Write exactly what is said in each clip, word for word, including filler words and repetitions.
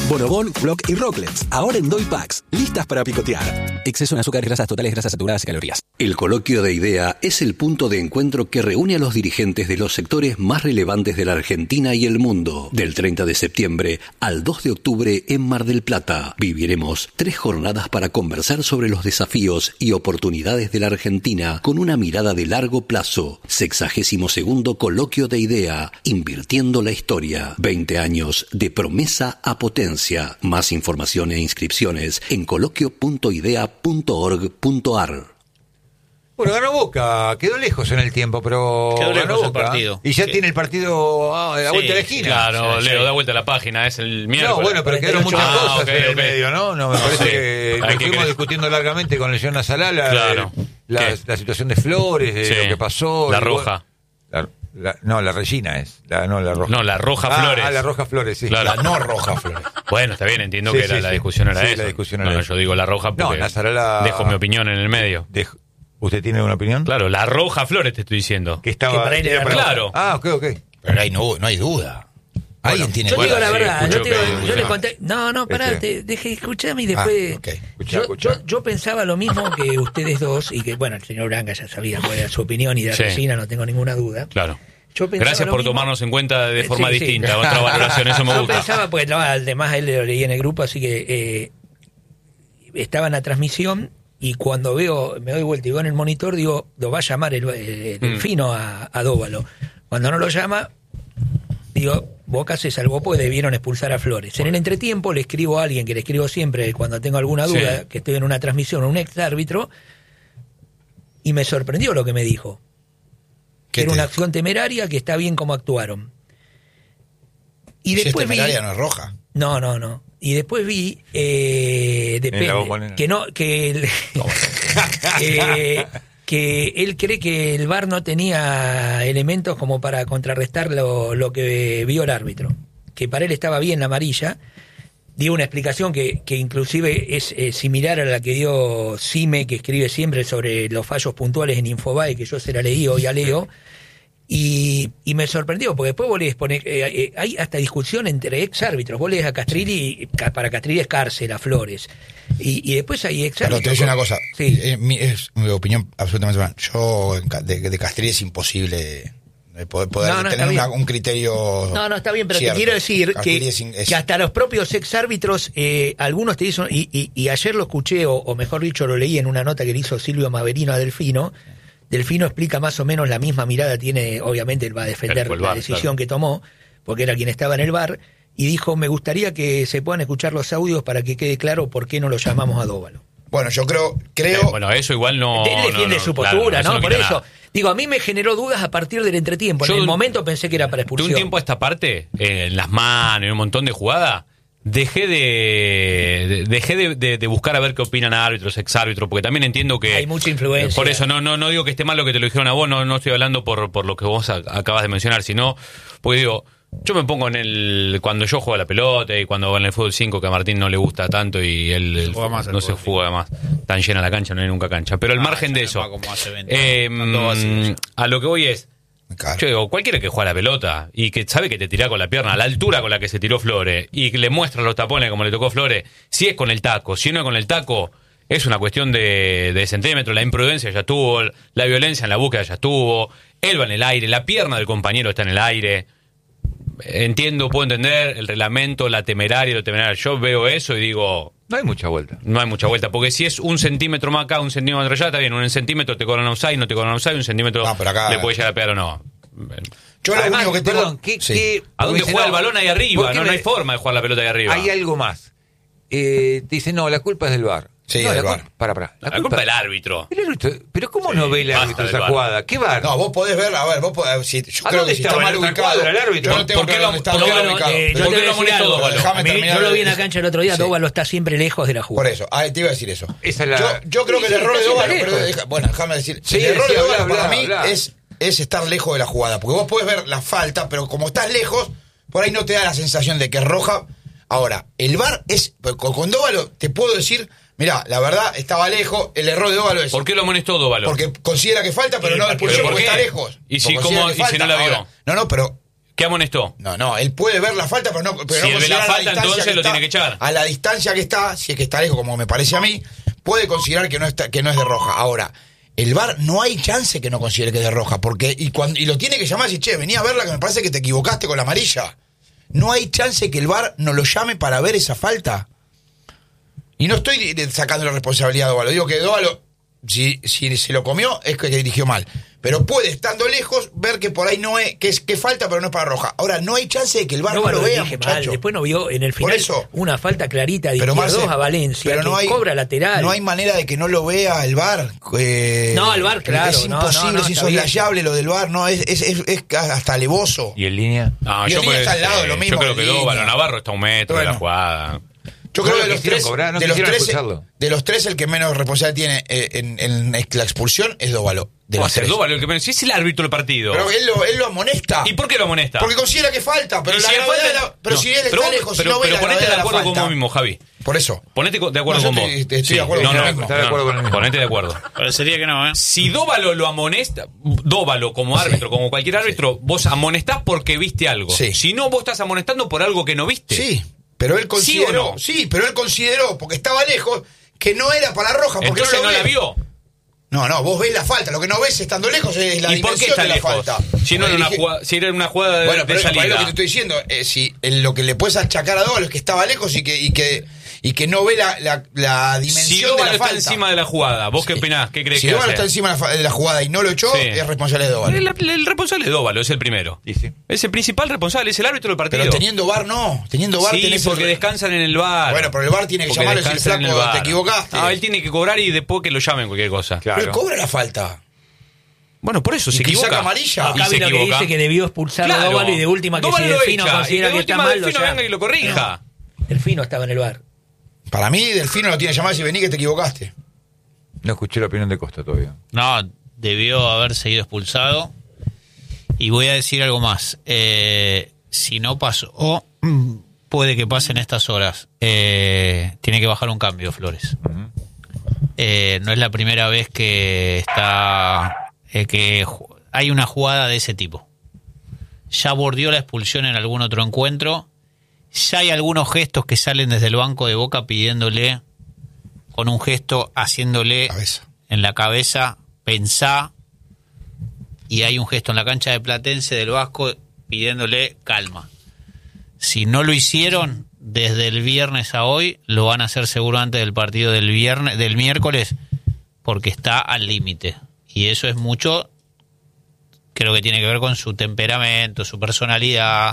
Bonobón, Flock y Rocklets, ahora en Doy Packs, listas para picotear. Exceso en azúcares, grasas totales, grasas saturadas y calorías. El Coloquio de Idea es el punto de encuentro que reúne a los dirigentes de los sectores más relevantes de la Argentina y el mundo. Del treinta de septiembre al dos de octubre en Mar del Plata, viviremos tres jornadas para conversar sobre los desafíos y oportunidades de la Argentina con una mirada de largo plazo. Sexagésimo segundo Coloquio de Idea, invirtiendo la historia. veinte años de promesa a potencia. Más información e inscripciones en coloquio punto idea punto org punto ar. Bueno, ganó Boca, quedó lejos en el tiempo, pero quedó ganó lejos Boca, el partido. Y ya sí. tiene el partido ah, a la sí, vuelta de la esquina. Claro, sí, Leo, sí. da vuelta a la página, es el miércoles. No, bueno, pero quedaron muchas ah, cosas okay, en el okay. medio, ¿no? No, me No, parece sí. que Hay lo que estuvimos creer. discutiendo largamente con el señor Salala, Claro. la, la situación de Flores, de Sí. lo que pasó. La y, roja. La, la, no, la Regina es. La, no, la roja. No, la roja ah, Flores. Ah, la roja Flores, sí. Claro. La no roja Flores. Bueno, está bien, entiendo Sí, que sí, era, la sí. discusión era Sí, eso. la discusión no, era no, eso. yo digo la roja porque No, Nasarala... dejo mi opinión en el medio. Dejo... ¿Usted tiene una opinión? Claro, la roja Flores te estoy diciendo. Que estaba... Que para él era para- claro. Ah, ok, ok. Pero ahí no, no hay duda. Alguien Bueno, tiene Yo te Bueno, digo la sí, verdad, escucho yo, te digo- que- yo le no. conté. No, no, pará, Este. te, dejé, escuchame y después. Ah, ok. Escuchá, yo, escuchá. yo, yo pensaba lo mismo que ustedes dos, y que, bueno, el señor Branca ya sabía cuál era su opinión, y de Sí. Resina no tengo ninguna duda. Claro. Yo pensaba Gracias lo por mismo. tomarnos en cuenta de Eh, forma sí, sí. distinta, otra valoración, eso me Yo gusta. pensaba, porque no, además él lo leí en el grupo, así que eh, estaba en la transmisión. Y cuando veo, me doy vuelta y veo en el monitor, digo, lo va a llamar el, el Delfino a, a Dóvalo. Cuando no lo llama, digo, Boca se salvó porque debieron expulsar a Flores. En el entretiempo le escribo a alguien que le escribo siempre cuando tengo alguna duda, Sí. que estoy en una transmisión, un ex árbitro, y me sorprendió lo que me dijo. Que ¿Qué era te una dijo? acción temeraria, que está bien como actuaron. Y Si es después vi... temeraria, no es roja. No, no, no. Y después vi, eh, En la depende, bombonera. que no, que, el- que, que él cree que el V A R no tenía elementos como para contrarrestar lo, lo que vio el árbitro. Que para él estaba bien la amarilla. Dio una explicación que, que inclusive es eh, similar a la que dio Cime, que escribe siempre sobre los fallos puntuales en Infobae, que yo se la leí hoy a Leo. Y, y me sorprendió, porque después vos lees, pone, eh, eh, hay hasta discusión entre ex árbitros. Vos lees a Castrilli, ca- para Castrilli es cárcel, a Flores. Y, y después hay ex Pero árbitros. te voy a decir una cosa. Sí. Es, mi, es mi opinión absolutamente personal. Yo, en ca- de, de Castrilli es imposible eh, poder, poder No, no, tener está una- bien. un criterio. No, no, está bien, pero cierto. te quiero decir Castrilli que, es in- es- que hasta los propios ex árbitros, eh, algunos te dicen, y, y, y ayer lo escuché, o, o mejor dicho, lo leí en una nota que le hizo Silvio Maverino a Delfino. Delfino explica más o menos la misma mirada, tiene, obviamente él va a defender El- el la V A R, decisión claro. que tomó, porque era quien estaba en el V A R, y dijo, me gustaría que se puedan escuchar los audios para que quede claro por qué no lo llamamos a Dóvalo. Bueno, yo creo, creo. Eh, bueno, eso igual no. Él defiende no, no, su claro, postura, ¿no? no Por quita eso, nada. digo, a mí me generó dudas a partir del entretiempo. Yo En el de un- momento pensé que era para De expulsión. un tiempo a esta parte, eh, en las manos, en un montón de jugadas, dejé de, de- dejé de, de- de buscar a ver qué opinan árbitros, exárbitros, porque también entiendo que Hay mucha influencia. por eso no no no digo que esté mal lo que te lo dijeron a vos, no no estoy hablando por por lo que vos a- acabas de mencionar, sino porque digo, yo me pongo en el cuando yo juego a la pelota y cuando en el fútbol cinco que a Martín no le gusta tanto y él él juega más el no se fútbol juega más tan llena la cancha, no hay nunca cancha, pero al Ah, margen de ya eso, no va como hace veinte eh, años, está todo vacío ya. a lo que voy es Claro. yo digo, cualquiera que juega a la pelota y que sabe que te tira con la pierna a la altura con la que se tiró Flores y que le muestra los tapones como le tocó Flores, si es con el taco, si no es con el taco, es una cuestión de, de centímetros, la imprudencia ya estuvo, la violencia en la búsqueda ya estuvo, él va en el aire, la pierna del compañero está en el aire. Entiendo, puedo entender el reglamento, la temeraria, lo temerario. Yo veo eso y digo, No hay mucha vuelta. no hay mucha vuelta, porque si es un centímetro más acá, un centímetro allá, está bien, un centímetro te cobran offside, no te cobran offside, un centímetro No, pero acá- le puede llegar a pegar o no. Yo lo Además, único que tengo. perdón, ¿qué, Sí. qué- ¿A dónde porque juega no, el balón ahí arriba? ¿por qué No, no me- hay forma de jugar la pelota ahí arriba. Hay algo más. Eh, te dice, no, la culpa es del V A R. Sí, no, del la V A R. culpa- Para, para. La culpa del árbitro. El árbitro, pero ¿cómo Sí, no ve el basta árbitro del esa V A R. jugada? ¿Qué V A R? No, vos podés ver, a ver, vos podés, si, yo ¿A creo dónde que si estaba? está mal ¿En otra ubicado. cuadra el árbitro? Yo no tengo ¿Por qué que ver lo- dónde está por qué bien lo- ubicado. eh, yo Pero te ¿por qué voy a lo decir molesto, algo. Dóvalo? Déjame A mí- terminar yo lo vi de- en la cancha el otro día, Sí. Dóvalo está siempre lejos de la Por jugada. eso, ah, te iba a decir eso. Esa es la- Yo, yo creo Sí, que el sí, error de está Dóvalo, lejos. pero deja- bueno, déjame decir, Sí, el error sí, de Dóvalo habla, para habla, mí habla. es, es estar lejos de la jugada, porque vos podés ver la falta, pero como estás lejos, por ahí no te da la sensación de que es roja. Ahora, el V A R es, con, con Dóvalo te puedo decir, mirá, la verdad estaba lejos, el error de Dóvalo es ¿Por qué lo amonestó Dóvalo? porque considera que falta, pero Sí, no porque- expulsión ¿pero por porque qué? está lejos. ¿Y si Porque cómo- considera que y si no falta. la vio? Ahora, no, no, pero ¿Qué amonestó? No, no, él puede ver la falta, pero no, pero si no él ve la considera falta, distancia entonces que lo está, tiene que echar. A la distancia que está, si es que está lejos, como me parece a mí, puede considerar que no está, que no es de roja. Ahora, el V A R no hay chance que no considere que es de roja, porque y cuando y lo tiene que llamar y decir, che, vení a verla que me parece que te equivocaste con la amarilla. No hay chance que el V A R no lo llame para ver esa falta. Y no estoy sacando la responsabilidad de Dóvalo. Digo que Dóvalo, si, si se lo comió, es que dirigió mal. Pero puede, estando lejos, ver que por ahí no es, que es que falta, pero no es para roja. Ahora, no hay chance de que el V A R no, no lo vea, muchacho. Después no vio en el final eso, una falta clarita de izquierdos a Valencia, pero no que hay, cobra lateral. No hay manera de que no lo vea el V A R. Eh, no, el V A R, claro. Es imposible, no, no, no, es insoslayable lo del V A R. No, es, es, es, es hasta alevoso. ¿Y en línea? No, y yo en línea está al lado, lo mismo. Yo creo que Dóvalo Navarro está a un metro bueno. de la jugada. Yo creo que de los tres, cobrar, no de, los tres el, de los tres, el que menos responsabilidad tiene eh, en, en la expulsión es Dóvalo. Va a ser Dóvalo el que menos. Si es el árbitro del partido. Pero él lo, él lo amonesta. ¿Y por qué lo amonesta? Porque considera que falta. Pero, la si falta, la, pero no, si él está pero, lejos, pero, si no pero ve ponete la, de acuerdo la con vos mismo, Javi. Por eso. Ponete de acuerdo no, con vos. Estoy sí. de acuerdo no, con no, lo mismo. Está de acuerdo con el mismo. Ponete de acuerdo. Parecería que no, ¿eh? Si Dóvalo lo amonesta, Dóvalo como árbitro, sí. como cualquier árbitro, sí. vos amonestás porque viste algo. Sí. Si no, vos estás amonestando por algo que no viste. Sí. Pero él consideró, ¿Sí, no? sí, pero él consideró, porque estaba lejos, que no era para roja. Porque entonces no, no la vio. No, no, vos ves la falta. Lo que no ves estando lejos es la ¿Y por qué dimensión está de la lejos? falta. Si, no era una jugada, si era una jugada de, bueno, de pero salida. es lo que te estoy diciendo. Eh, si eh, lo que le puedes achacar a Dóvalo es que estaba lejos y que y que y que no ve la, la, la dimensión si de la falta. Si Dóvalo está encima de la jugada, ¿vos sí. qué opinás? ¿Qué crees si que Dóvalo hace? está encima de la jugada y no lo echó, sí. es responsable de Dóvalo. El, el, el responsable de Dóvalo es el primero. Sí, sí. Es el principal responsable, es el árbitro del partido. Pero teniendo V A R no. Teniendo V A R sí, tenés porque el... descansan en el V A R. Bueno, pero el V A R tiene que porque llamarlo y decir, flaco, te equivocaste. No, él tiene que cobrar y después que lo llamen cualquier cosa. Claro. Pero él cobra la falta. Bueno, por eso y se que equivoca. saca amarilla. Acá y se lo que dice que debió expulsar claro. a Dóvalo y de última que Dóvalo si Delfino considera que está mal, Delfino venga y lo corrija. No. Delfino estaba en el V A R. Para mí, Delfino lo tiene que llamar y vení que te equivocaste. No escuché la opinión de Costa todavía. No, debió haber seguido expulsado. Y voy a decir algo más. Eh, si no pasó, puede que pase en estas horas. Eh, tiene que bajar un cambio, Flores. Uh-huh. Eh, no es la primera vez que está... Eh, que hay una jugada de ese tipo. Ya bordeó la expulsión en algún otro encuentro. Ya hay algunos gestos que salen desde el banco de Boca pidiéndole, con un gesto haciéndole cabeza. En la cabeza, pensá. Y hay un gesto en la cancha de Platense del Vasco pidiéndole calma. Si no lo hicieron desde el viernes a hoy, lo van a hacer seguro antes del partido del viernes, del miércoles, porque está al límite. Y eso es mucho, creo que tiene que ver con su temperamento, su personalidad.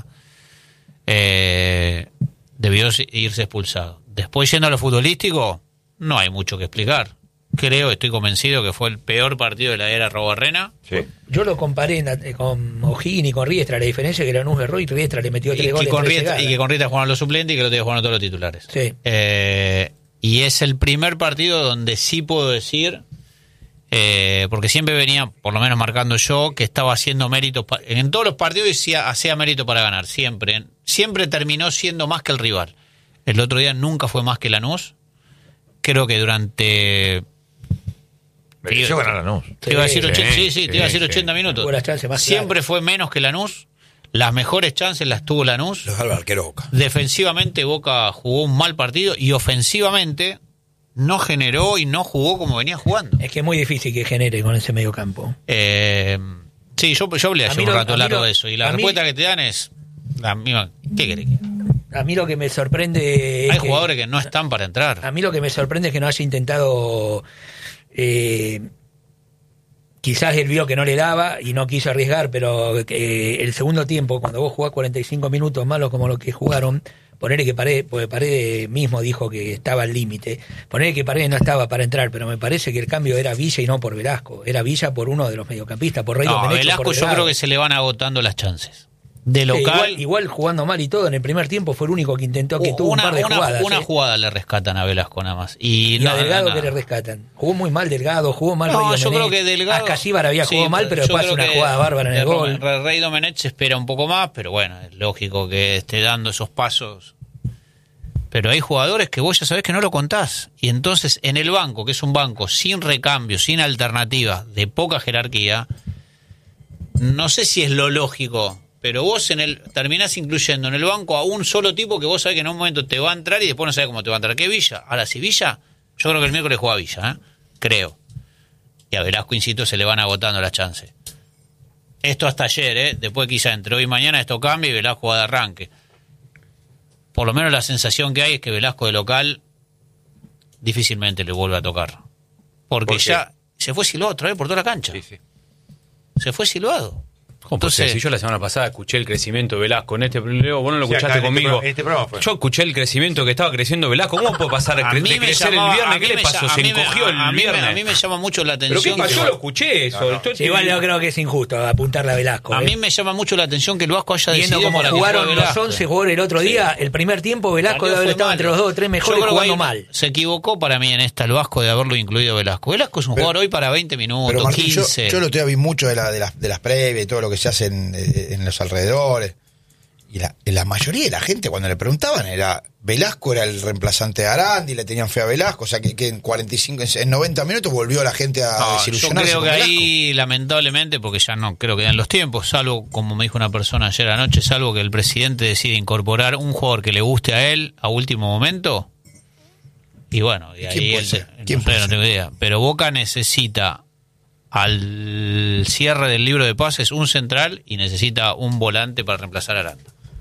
Eh, debió irse expulsado. Después, yendo a lo futbolístico, no hay mucho que explicar. Creo, estoy convencido que fue el peor partido de la era Robarrena. Sí. Yo lo comparé con O'Higgins y con Riestra. La diferencia es que Lanús erró y Riestra le metió tres y, goles. Y, con Riestra, y que con Riestra jugaron los suplentes y que lo otro día jugaron todos los titulares. Sí. Eh, y es el primer partido donde sí puedo decir, eh, porque siempre venía, por lo menos marcando yo, que estaba haciendo méritos. Pa- en todos los partidos hacía, hacía mérito para ganar, siempre. Siempre terminó siendo más que el rival. El otro día nunca fue más que Lanús. Creo que durante... Mereció ganar Lanús. Te iba a decir Sí, ochenta, sí, sí, sí, te iba a decir sí. ochenta minutos. Tuvo las chances más Siempre claras. fue menos que Lanús. Las mejores chances las tuvo Lanús. Los Álvaro Arquero Boca. Defensivamente Boca jugó un mal partido y ofensivamente no generó y no jugó como venía jugando. Es que es muy difícil que genere con ese medio campo. Eh, sí, yo, yo hablé A hace mí un lo- rato a mí largo lo- de eso y la a mí- respuesta que te dan es la misma. ¿Qué querés? A mí lo que me sorprende es Hay que- jugadores que no están para entrar. A mí lo que me sorprende es que no haya intentado... Eh, quizás él vio que no le daba y no quiso arriesgar, pero que el segundo tiempo, cuando vos jugás cuarenta y cinco minutos malos como los que jugaron, ponerle que Paredes, porque Paredes mismo dijo que estaba al límite, ponerle que Paredes no estaba para entrar, pero me parece que el cambio era Villa y no por Velasco, era Villa por uno de los mediocampistas, por Rey No, Domenech, Velasco por yo Delgado. creo que se le van agotando las chances. De local... Sí, igual, igual jugando mal y todo, en el primer tiempo fue el único que intentó, que Uh, tuvo una, un par de una- jugadas. una ¿eh? jugada le rescatan a Velasco nada más. Y, Y no, a Delgado no, que no. le rescatan. Jugó muy mal Delgado, jugó mal No, Rey yo Domenech. creo que Delgado... Ascasíbar había sí, jugado mal, pero yo después hace creo una que jugada bárbara en el de gol. Rey Rey Domenech se espera un poco más, pero bueno, es lógico que esté dando esos pasos. Pero hay jugadores que vos ya sabés que no lo contás. Y entonces en el banco, que es un banco sin recambio, sin alternativa, de poca jerarquía, no sé si es lo lógico, pero vos en el terminás incluyendo en el banco a un solo tipo que vos sabés que en un momento te va a entrar y después no sabés cómo te va a entrar. ¿Qué Villa? Ahora, si Villa, yo creo que el miércoles juega Villa, ¿eh? Creo. Y a Velasco, insisto, se le van agotando las chances. Esto hasta ayer, ¿eh? Después quizá entre hoy y mañana esto cambia y Velasco va de arranque. Por lo menos la sensación que hay es que Velasco de local difícilmente le vuelve a tocar. Porque ¿Por ya se fue silbado otra vez por toda la cancha. Sí, sí. Se fue silbado. ¿Cómo puede ser? Si yo la semana pasada escuché el crecimiento de Velasco en este Leo, vos no lo Sí, escuchaste acá en este conmigo. pro- en este programa fue. Yo escuché el crecimiento que estaba creciendo Velasco. ¿Cómo puede pasar A cre- mí de me crecer llamaba- el viernes? a ¿Qué mí le me pasó? llama- Se a mí me- encogió el a mí me- viernes. A mí me llama mucho la ¿Pero atención. qué pasó? que- Yo lo escuché eso. No, no. Estoy- Sí, igual yo creo que es injusto apuntarle a Velasco. A ¿eh? mí me llama mucho la atención que el Vasco haya Viendo decidido cómo para que jugaron juegue los Velasco. once jugadores el otro día, el primer tiempo Velasco Partido debe haber fue estado malo. entre los dos o tres Yo mejores creo que jugando ahí mal. Se equivocó para mí en esta el Vasco de haberlo incluido Velasco. Velasco es un Pero- jugador hoy para veinte minutos, Pero Martín, yo, quince. yo lo te vi mucho de, la, de, las, de las previas y todo lo que se hace en, eh, en los alrededores. Y la, la mayoría de la gente, cuando le preguntaban, era Velasco era el reemplazante de Arandi, le tenían fe a Velasco. O sea, que, que en cuarenta y cinco, en noventa minutos volvió la gente a No, yo desilusionarse. creo con que Velasco. ahí, lamentablemente, porque ya no creo que dan los tiempos, salvo, como me dijo una persona ayer anoche, salvo que el presidente decide incorporar un jugador que le guste a él a último momento. Y bueno, y ¿Quién ahí puede él, ser? no, ¿Quién sé, puede no ser? tengo idea. Pero Boca necesita al cierre del libro de pases un central y necesita un volante para reemplazar a Aranda.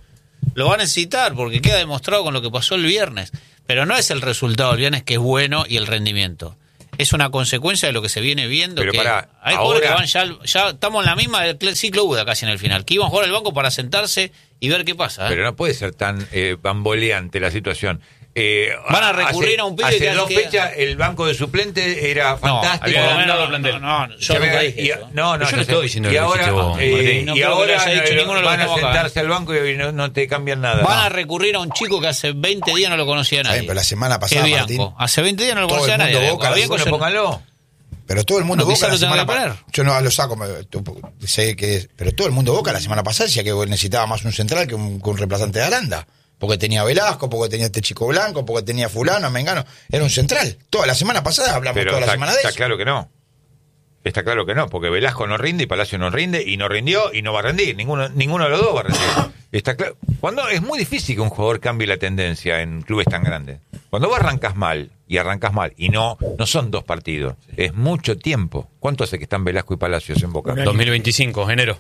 Lo va a necesitar porque queda demostrado con lo que pasó el viernes. Pero no es el resultado del viernes que es bueno y el rendimiento. Es una consecuencia de lo que se viene viendo. Pero que pará, hay jugadores que ahora- van ya, ya estamos en la misma del ciclo U D A casi en el final, que iban a jugar al banco para sentarse y ver qué pasa. ¿eh? Pero no puede ser tan eh, bamboleante la situación. Eh, Van a recurrir hace- a un pibe hace que- dos que- fechas el banco de suplente era fantástico. había no, agrandado no, el plantel. no, no, yo Ya nunca me- dije y- eso. no, no, Yo ya no sé. estoy diciendo y lo que ahora, dijiste vos, eh, Martín. No y creo que ahora lo haya dicho eh, ninguno de los van que a estamos acá. sentarse al banco y no, no te cambian nada. Van No. a recurrir a un chico que hace veinte días no lo conocía Está nadie. bien, pero la semana pasada, Es Bianco. Martín, Hace veinte días no lo todo conocía el nadie. mundo Boca, Bianco Bueno, es el- póngalo. Pero todo el mundo No, Boca quizá la lo tenga semana que pasada. poner. Yo no lo saco, me- tú- sé que es- pero todo el mundo Boca la semana pasada decía que necesitaba más un central que un, que un reemplazante de Aranda. Porque tenía Velasco, porque tenía este chico blanco, porque tenía fulano, mengano. Era un central. Toda la semana pasada hablamos Pero toda la está, semana de está eso. claro que no. Está claro que no, porque Velasco no rinde y Palacio no rinde y no rindió y no va a rendir. Ninguno, ninguno de los dos va a rendir. Está claro. Cuando es muy difícil que un jugador cambie la tendencia en clubes tan grandes. Cuando vos arrancas mal y arrancas mal y no no son dos partidos, es mucho tiempo. ¿Cuánto hace que están Velasco y Palacios en Boca? Un año. dos mil veinticinco, enero.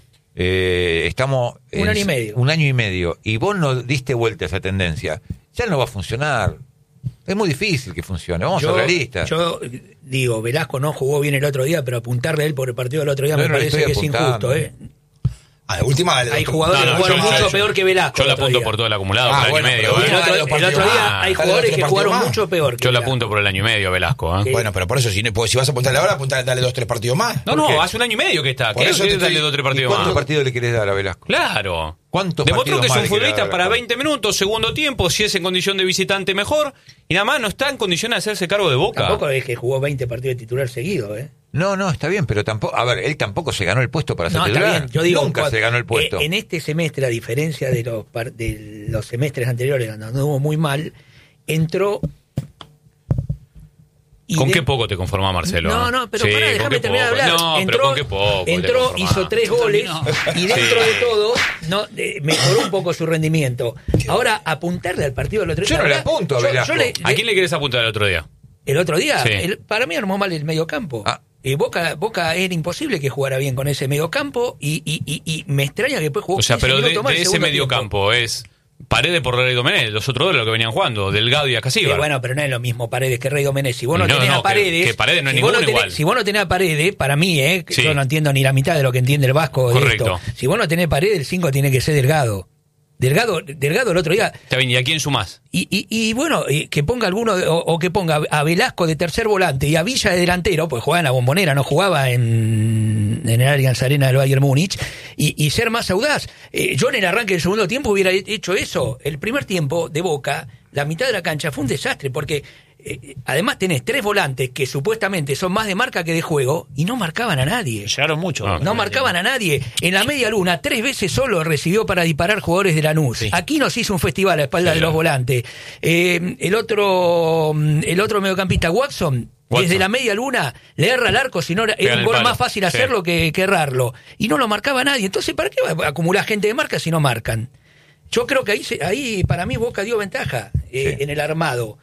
Eh, estamos Un en- año y medio. Un año y medio y vos no diste vuelta a esa tendencia. Ya no va a funcionar. Es muy difícil que funcione. Vamos a ser realistas. yo digo, Velasco no jugó bien el otro día, pero apuntarle a él por el partido del otro día No, me no le parece estoy que es apuntando. injusto. ¿eh? Ah, de última, dale, Hay otro- jugadores No, que no, jugaron yo- mucho yo- peor que Velasco. Yo el la otro apunto día. por todo el acumulado, Ah, por el bueno, año y medio. pero ¿eh? El Dale otro, dos el partidos otro día más. hay Dale jugadores otro que partido jugaron más. mucho peor que Yo la Velasco. apunto por el año y medio, Velasco. ¿eh? Sí. Bueno, pero por eso, si, no- porque si vas a apuntarle ahora, apuntarle, dale dos, tres partidos más. No, ¿Por qué? no, hace un año y medio que está. Por ¿Qué eso te qué estoy- darle dos o tres ¿Y partidos cuántos más? partidos le querés dar a Velasco? Claro. ¿Cuántos Demostró partidos que es más un le querés futbolista dar a para Velasco? veinte minutos, segundo tiempo, si es en condición de visitante mejor, y nada más no está en condiciones de hacerse cargo de Boca. Tampoco es que jugó veinte partidos de titular seguido, ¿eh? No, no, está bien, pero tampoco. A ver, él tampoco se ganó el puesto para ser No, está titular. bien. Yo digo, Nunca cuando- se ganó el puesto. eh, en este semestre, a diferencia de los, par- de los semestres anteriores, donde anduvo muy mal, entró. y ¿Con de- qué poco te conformás, Marcelo? No, no, pero Sí, pará, ¿con déjame qué terminar de poco? hablar. No, entró, pero ¿con qué poco te entró conformás? hizo tres goles y dentro Sí. de todo no eh, mejoró un poco su rendimiento. Ahora, apuntarle al partido del otro día. Yo no le la verdad, apunto a yo- Velasco. yo le- ¿A le- quién le querés apuntar el otro día? El otro día, Sí. el- para mí armó mal el mediocampo. Ah. Eh, Boca, Boca era imposible que jugara bien con ese mediocampo y, y, y, y me extraña que después jugó O sea, quince pero de, minutos más de el ese segundo medio tiempo. campo es Paredes por Rey Domenech, los otros dos de los que venían jugando, Delgado y Sí, Acasíbar. bueno, pero no es lo mismo Paredes que Rey Domenech. Si vos no, Y no, tenés no, a Paredes. que- que Paredes no es si vos ninguno tenés, igual. Si vos no tenés a Paredes, para mí, ¿eh? que Sí. yo no entiendo ni la mitad de lo que entiende el Vasco de Correcto. esto. Si vos no tenés Paredes, el cinco tiene que ser Delgado. Delgado, Delgado el otro día. Está bien, ¿y a quién sumás? Y, y, y bueno, y que ponga alguno, de- o, o que ponga a Velasco de tercer volante y a Villa de delantero, pues jugaba en la Bombonera, no jugaba en, en el Allianz Arena del Bayern Múnich, y, y ser más audaz. Eh, yo en el arranque del segundo tiempo hubiera hecho eso. El primer tiempo de Boca, la mitad de la cancha fue un desastre, porque eh, además tenés tres volantes que supuestamente son más de marca que de juego, y no marcaban a nadie. Llegaron mucho. Ah. No marcaban a nadie. En la media luna, tres veces solo recibió para disparar jugadores de Lanús. Sí. Aquí nos hizo un festival a espalda Sí, de los claro. volantes. Eh, el otro el otro mediocampista, Watson, Watson. Desde la media luna le erra al arco, si no era Pega en un el gol palo. más fácil Sí. hacerlo que, que errarlo. Y no lo marcaba nadie. Entonces, ¿para qué va a acumular gente de marca si no marcan? Yo creo que ahí, se- ahí para mí Boca dio ventaja eh, Sí. en el armado.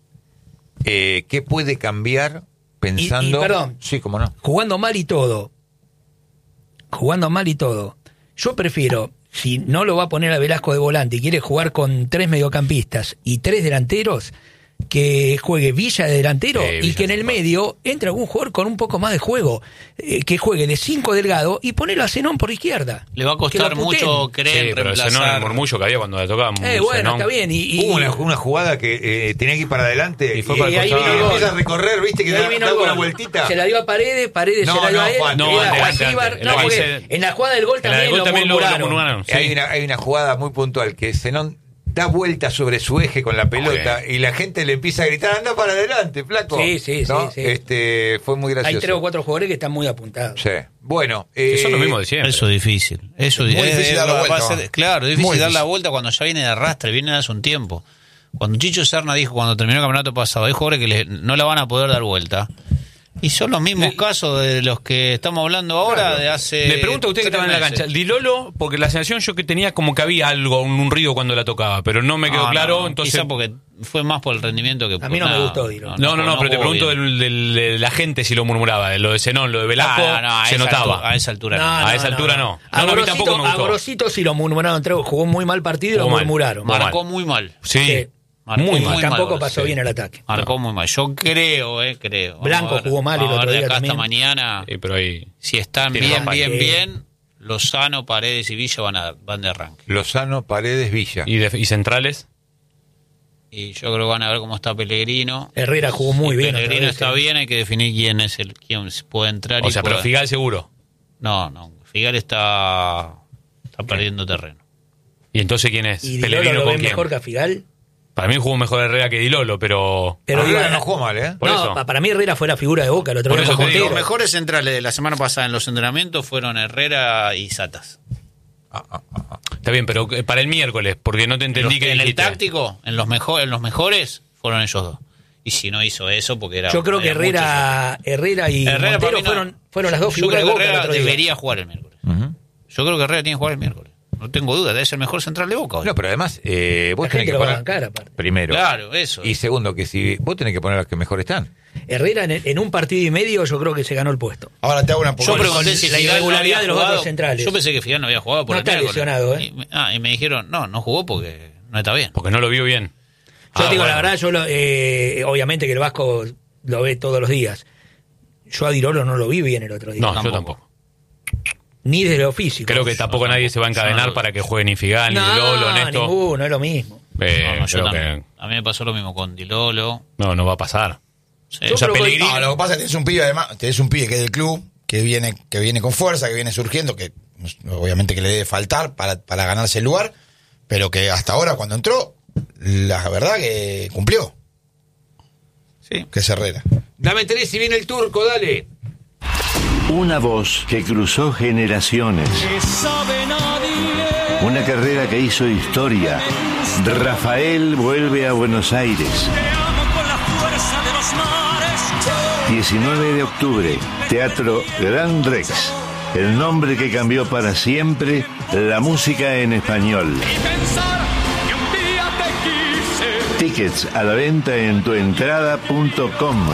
Eh, ¿Qué puede cambiar pensando? Y- y, perdón. Sí, cómo no. Jugando mal y todo. Jugando mal y todo. Yo prefiero, si no lo va a poner a Velasco de volante y quiere jugar con tres mediocampistas y tres delanteros, que juegue Villa de delantero Eh, y Villa que en es el mejor. medio entre algún jugador con un poco más de juego, eh, que juegue de cinco Delgado y ponerlo a Zenón por izquierda. Le va a Que lo costar puteen. mucho Sí, creer pero el Zenón, el reemplazar. murmullo que había cuando le tocaba. Eh, bueno, Zenón. está bien. Y, y- Hubo una, una jugada que eh, tenía que ir para adelante Y fue para el y ahí costado. vino el gol. empieza a recorrer, viste, que y ahí da, vino da el una gol. vueltita. Se la dio a Paredes, Paredes No, se la dio no, a él. Juan, y no, era antes, Juan antes, Silva, antes. no, En la porque que se- en la jugada del gol En la también del gol lo también lo- lo murmuraron. murmuraron, sí. Hay, una, hay una jugada muy puntual que Zenón da vuelta sobre su eje con la pelota y la gente le empieza a gritar, anda para adelante, flaco. Sí, sí, ¿No? sí, sí. Este, fue muy gracioso. Hay tres o cuatro jugadores que están muy apuntados. Sí. Bueno, Que son eh, los mismos de siempre. Eso es difícil. Eso Muy es- difícil es- dar la va a vuelta, ser- va. claro, es difícil Muy dar la difícil. vuelta cuando ya viene de arrastre, viene de hace un tiempo. Cuando Chicho Serna dijo cuando terminó el campeonato pasado, hay jugadores que le- no la van a poder dar vuelta. Y son los mismos Le- casos de los que estamos hablando ahora de hace. Le pregunto a usted que tres estaba en la meses. cancha. Dilolo, porque la sensación yo que tenía como que había algo, un, un ruido cuando la tocaba, pero no me quedó No, claro. no, entonces quizá porque fue más por el rendimiento que por A mí no me nada. gustó Dilolo. No, no, no, pero te jugó pregunto bien. del, del- de la gente si lo murmuraba, de lo de Zenón, lo de Velasco, Ah, no, no, a se esa notaba. altura- a esa altura no. A esa altura no. A No, no, a mí Gorosito- tampoco me gustó. a Gorosito sí lo murmuraron, tre- jugó muy mal partido y lo Jugó mal. murmuraron. Muy Marcó mal. muy mal. Sí, Sí. Marcó muy Y mal. tampoco mal, pasó sí. bien el ataque. Marcó muy mal. Yo creo, eh, creo. Vamos Blanco a ver- jugó mal el vamos a otro ver de día acá hasta también. mañana. Sí, pero ahí. Si están Tiene bien, más bien, que- bien, Lozano, Paredes y Villa van, a, van de arranque. Lozano, Paredes, Villa. ¿Y, de- y centrales? Y yo creo que van a ver cómo está Pellegrino. Herrera jugó muy Si bien. otra Pellegrino vez, está eh. bien, hay que definir quién es el quién puede entrar. O y sea, pero puede- Figal seguro. No, no. Figal está, está perdiendo terreno. ¿Y entonces quién es? Y Dilolo ¿Pellegrino lo con ven quién? mejor que a Figal. Para mí jugó mejor Herrera que Dilolo, pero... Pero Herrera digo, no jugó mal, ¿eh? Por no, eso. pa- para mí Herrera fue la figura de Boca el otro Por día eso con te digo, Los Montero. mejores centrales de la semana pasada en los entrenamientos fueron Herrera y Satas. Está bien, pero eh, para el miércoles, porque no te entendí Los- que en el dijiste. táctico, en los, mejor, en los mejores, fueron ellos dos. Y si no hizo eso, porque era. Yo creo que era Herrera, Herrera y mucho. Herrera para Montero mí no. fueron, fueron las dos Yo figuras de creo que Boca el Herrera otro día. debería jugar el miércoles. Ujú. Yo creo que Herrera tiene que jugar el miércoles. No tengo duda, debe ser el mejor central de Boca hoy. No, pero además, eh, vos La tenés gente que lo va a poner. bancar, aparte. Primero. Claro, eso. Y segundo, que si vos tenés que poner a los que mejor están. Herrera en, en un partido y medio yo creo que se ganó el puesto. Ahora te hago una Yo pregunta. pregunté con si la Figal no irregularidad había de los jugado. otros centrales. Yo pensé que Figal no había jugado por No el está miércoles. lesionado, ¿eh? Y me- ah, y me dijeron, no, no jugó porque no está bien. Porque no lo vio bien. Yo Ah, te digo bueno. la verdad, yo lo- eh, obviamente que el Vasco lo ve todos los días. Yo a Dilolo no lo vi bien el otro día. No, yo Tampoco. tampoco. Ni de lo físico. Creo que tampoco nadie se va a encadenar no. para que juegue ni Figal, ni no, Dilolo, Néstor. ninguno, es lo mismo. Eh, No, no, yo creo también. que A mí me pasó lo mismo con Dilolo. no, no va a pasar. Sí. Yo O sea, creo que- Pellegrini- No, lo que pasa es que tenés un pibe además, tenés un pibe que es del club, que viene, que viene con fuerza, que viene surgiendo, que pues, obviamente que le debe faltar para, para ganarse el lugar, pero que hasta ahora cuando entró, la verdad que cumplió, Sí. que es Herrera. Dame tres si viene el turco, dale. Una voz que cruzó generaciones. Una carrera que hizo historia. Rafael vuelve a Buenos Aires. diecinueve de octubre, Teatro Gran Rex. El nombre que cambió para siempre la música en español. Tickets a la venta en tuentrada punto com.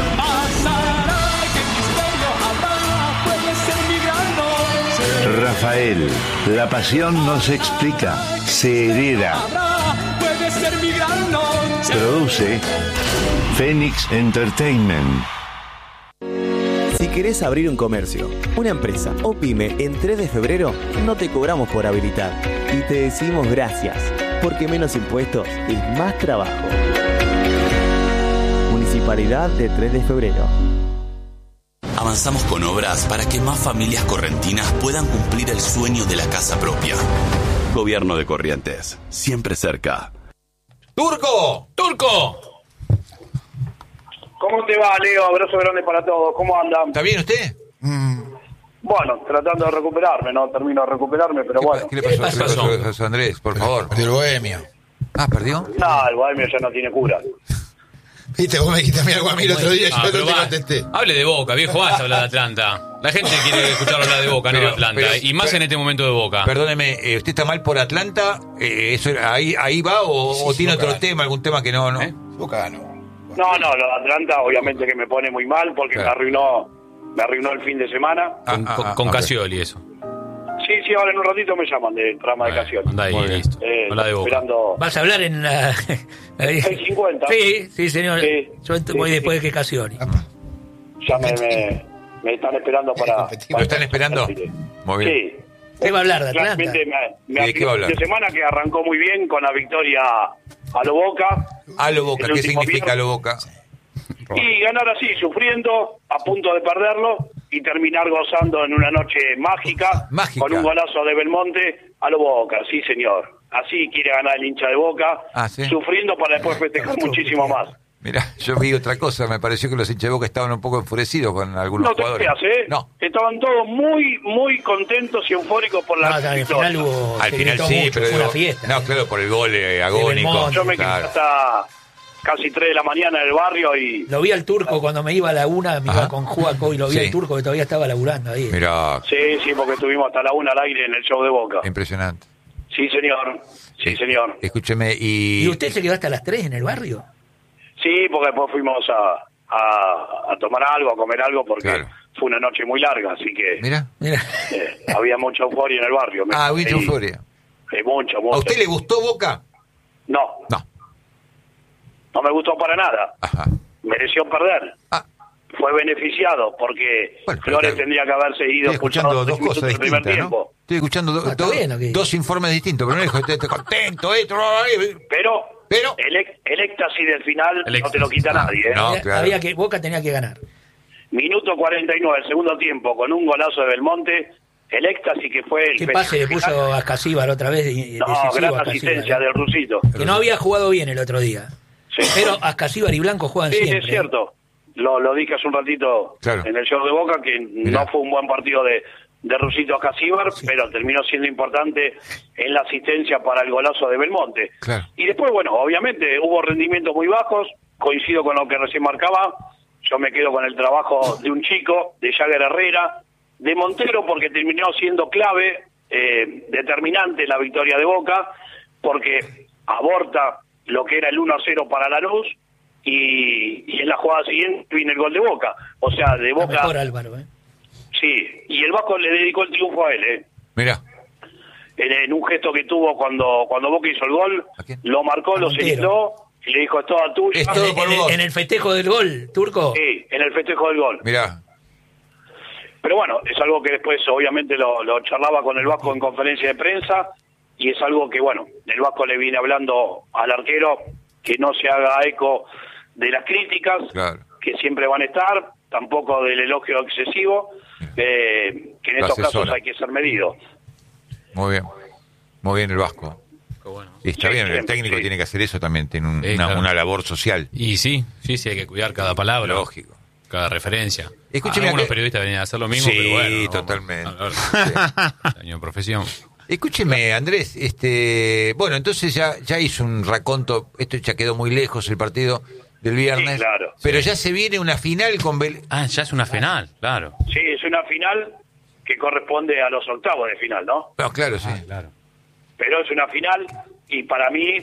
Rafael, la pasión no se explica, se hereda. Produce Phoenix Entertainment. Si querés abrir un comercio, una empresa o pyme en tres de febrero, no te cobramos por habilitar y te decimos gracias, porque menos impuestos es más trabajo. Municipalidad de tres de febrero. Avanzamos con obras para que más familias correntinas puedan cumplir el sueño de la casa propia. Gobierno de Corrientes, siempre cerca. ¡Turco! ¡Turco! ¿Cómo te va, Leo? Abrazo grande para todos. ¿Cómo andan? ¿Está bien usted? Bueno, tratando de recuperarme, no termino de recuperarme, pero ¿Qué, bueno. pa- ¿Qué le pasó? ¿Qué ¿Qué le pasó? pasó, José Andrés? Por favor. Perdió el Bohemio. Ah, ¿perdió? Nada, el Bohemio ya no tiene cura. Viste, vos me dijiste a mí algo a mí el otro día y Ah, yo pero no te va, contesté. hable de Boca, viejo, vas a hablar de Atlanta. La gente quiere escuchar hablar de Boca, Pero- no de Atlanta. pero- y más pero- en este momento de Boca. Perdóneme, eh, ¿usted está mal por Atlanta? Eh, eso, ahí, ¿Ahí va o, Sí, o sí, tiene Boca otro gana. tema, algún tema que no? no? ¿Eh? Boca no. No, no, lo de Atlanta obviamente que me pone muy mal porque Claro. me arruinó me arruinó el fin de semana. Ah, Con, ah, con- ah, con ok. Casioli, eso. Sí, sí, ahora en un ratito me llaman del programa de Bueno, Casioli. anda ahí, Muy bien. listo. Eh, Habla de Boca. esperando... ¿Vas a hablar en la...? seis cincuenta. Sí, sí, señor. Sí, Yo ent- sí, voy sí. después de que Casioli. Ya me, me, me están esperando para... Competimos. ¿Lo están esperando? Muy bien. Sí. ¿Qué va a hablar de Atlanta? Claramente me, me ¿De qué va a hablar? de semana que arrancó muy bien con la victoria a lo Boca. A lo Boca, El ¿qué último significa a viernes. lo Boca? Y ganar así, sufriendo, a punto de perderlo y terminar gozando en una noche mágica, Mágica. con un golazo de Belmonte a lo Boca, sí señor. Así quiere ganar el hincha de Boca, Ah, ¿sí? sufriendo para después festejar muchísimo más. Mirá, yo vi otra cosa, me pareció que los hinchas de Boca estaban un poco enfurecidos con algunos No te jugadores. creas, ¿eh? No, Estaban todos muy, muy contentos y eufóricos por la No, al victoria. final hubo... al se final gritó sí, mucho, pero fue una digo, fiesta. no, claro, por el gol eh, agónico. Belmonte. Yo me quedé Claro. hasta casi tres de la mañana en el barrio y... Lo vi al Turco cuando me iba a la una, me Ajá. iba con Juaco y lo vi Sí. al Turco que todavía estaba laburando ahí. Mirá, Sí, sí, porque estuvimos hasta la una al aire en el show de Boca. impresionante. Sí, señor. Sí, señor. Escúcheme, y... ¿Y usted se quedó hasta las tres en el barrio? Sí, porque después fuimos a, a, a tomar algo, a comer algo, porque Claro. fue una noche muy larga, así que Mira. Mira. eh, había mucha euforia en el barrio. Me- Ah, mucha sí, euforia. eh, mucho, mucho. ¿A usted le gustó Boca? No, No. no me gustó para nada. Ajá. Mereció perder. Ah, Fue beneficiado porque Bueno, pero Flores está- tendría que haberse ido estoy escuchando expulsado dos en el cosas minuto del primer distintas, ¿no? tiempo. Estoy escuchando do- Ah, está do- bien, ok. dos informes distintos, pero no dijo, estoy, estoy contento, esto, eh, Pero, Pero- el, ex- el éxtasis del final El no te lo éxtasis. quita Ah, nadie. ¿eh? no. había, claro. había que Boca tenía que ganar. Minuto cuarenta y nueve, segundo tiempo, con un golazo de Belmonte, el éxtasis que fue el ¿Qué festejo pase le puso final. a Ascasíbar otra vez? de- No, decisivo gran a Ascasíbar, asistencia ¿eh? del Rusito. Que no había jugado bien el otro día. Sí. Pero Ascasíbar y Blanco juegan Sí, siempre. es cierto. Lo, lo dije hace un ratito Claro. en el show de Boca, que Mirá. no fue un buen partido de, de Rusito Casíbar, pero terminó siendo importante en la asistencia para el golazo de Belmonte. Claro. Y después, bueno, obviamente hubo rendimientos muy bajos, coincido con lo que recién marcaba, yo me quedo con el trabajo de un chico, de Jagger Herrera, de Montero, porque terminó siendo clave, eh, determinante en la victoria de Boca, porque aborta lo que era el uno a cero para Lanús, y, y en la jugada siguiente viene el gol de Boca. O sea, de Está Boca... mejor Álvaro, ¿eh? Sí, y el Vasco le dedicó el triunfo a él, ¿eh? Mira. En, en un gesto que tuvo cuando cuando Boca hizo el gol, ¿A quién? lo marcó, A lo Montero. celebró y le dijo, es toda tuya. Es todo En, por en el, vos. en el festejo del gol, Turco. Sí, en el festejo del gol. Mira. Pero bueno, es algo que después obviamente lo, lo charlaba con el Vasco en conferencia de prensa y es algo que, bueno, el Vasco le viene hablando al arquero que no se haga eco de las críticas, Claro. que siempre van a estar, tampoco del elogio excesivo, eh, que en Lo estos casos asesora. hay que ser medido. Muy bien. Muy bien el Vasco. Qué bueno. Y está Sí, bien, el siempre, técnico sí. tiene que hacer eso también, tiene un- Sí, una, claro. una labor social. Y sí, sí, sí, hay que cuidar cada palabra. Lógico. Cada referencia. Escúcheme, Algunos acá- periodistas venían a hacer lo mismo, Sí, pero bueno. no, totalmente. a ver, año de profesión. Escúcheme, Andrés, este, bueno, entonces ya, ya hizo un raconto, esto ya quedó muy lejos el partido del viernes, Sí, claro. pero ya se viene una final con Bel... Ah, ya es una final, claro. Sí, es una final que corresponde a los octavos de final, ¿no? No, claro, sí. claro. Pero es una final y para mí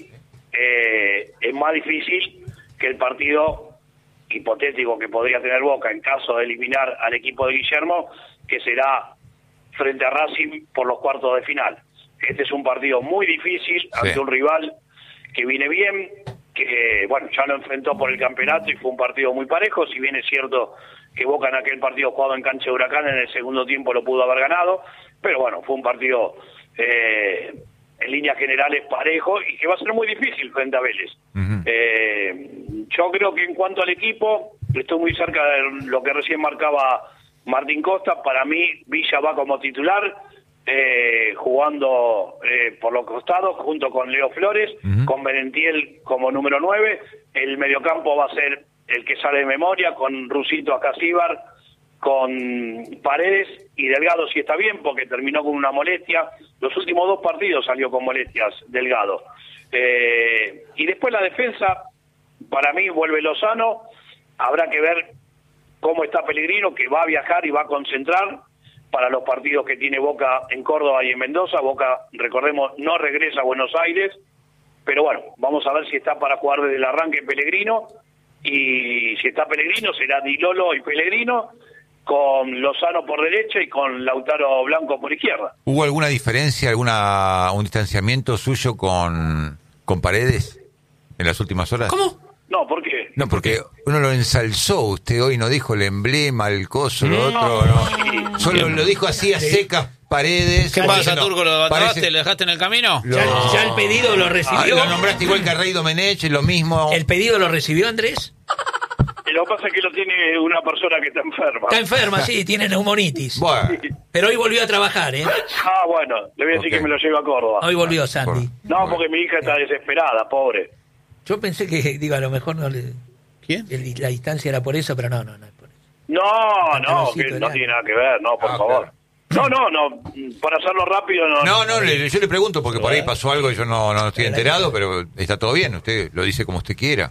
eh, es más difícil que el partido hipotético que podría tener Boca en caso de eliminar al equipo de Guillermo, que será frente a Racing por los cuartos de final. Este es un partido muy difícil ante un rival que viene bien, que bueno, ya lo enfrentó por el campeonato y fue un partido muy parejo, si bien es cierto que Boca en aquel partido jugado en cancha de Huracán en el segundo tiempo lo pudo haber ganado, pero bueno, fue un partido eh, en líneas generales parejo y que va a ser muy difícil frente a Vélez. Ujú. Eh, yo creo que en cuanto al equipo, estoy muy cerca de lo que recién marcaba Martín Costa. Para mí, Villa va como titular, eh, jugando eh, por los costados, junto con Leo Flores, Ujú. con Benentiel como número nueve. El mediocampo va a ser el que sale de memoria, con Rusito Ascasíbar, con Paredes y Delgado, si está bien, porque terminó con una molestia. Los últimos dos partidos salió con molestias Delgado. Eh, y después la defensa, para mí vuelve Lozano, habrá que ver cómo está Pellegrino, que va a viajar y va a concentrar para los partidos que tiene Boca en Córdoba y en Mendoza. Boca, recordemos, no regresa a Buenos Aires, pero bueno, vamos a ver si está para jugar desde el arranque Pellegrino, y si está Pellegrino será Di Lolo y Pellegrino, con Lozano por derecha y con Lautaro Blanco por izquierda. ¿Hubo alguna diferencia, alguna un distanciamiento suyo con, con Paredes en las últimas horas? ¿Cómo? No, ¿por qué? No, porque uno lo ensalzó, usted hoy no dijo el emblema, el coso, lo otro, no. Solo lo dijo así a secas Paredes. ¿Qué pasa, diciendo, Turco? ¿Lo abandonaste? parece- ¿Le dejaste en el camino? Lo- ¿Ya, ya el pedido lo Ah, recibió? lo nombraste igual que a Rey Domenech, lo mismo. ¿El pedido lo recibió, Andrés? Lo que pasa es que lo tiene una persona que está enferma. Está enferma, sí, tiene neumonitis. Bueno, Pero hoy volvió a trabajar, ¿eh? Ah, bueno, le voy a decir Ok. que me lo lleve a Córdoba. Hoy volvió Sandy. No, porque mi hija está desesperada, pobre. Yo pensé que, digo, a lo mejor no le... ¿Quién? el- la distancia era por eso, pero no, no, no es por eso. No, no, Pantaloncito que de no lana. tiene nada que ver, no, por Ah, favor. No, no, no, para hacerlo rápido no. no, no, le- yo le pregunto porque por ahí pasó algo y yo no, no estoy enterado, pero está todo bien, usted lo dice como usted quiera.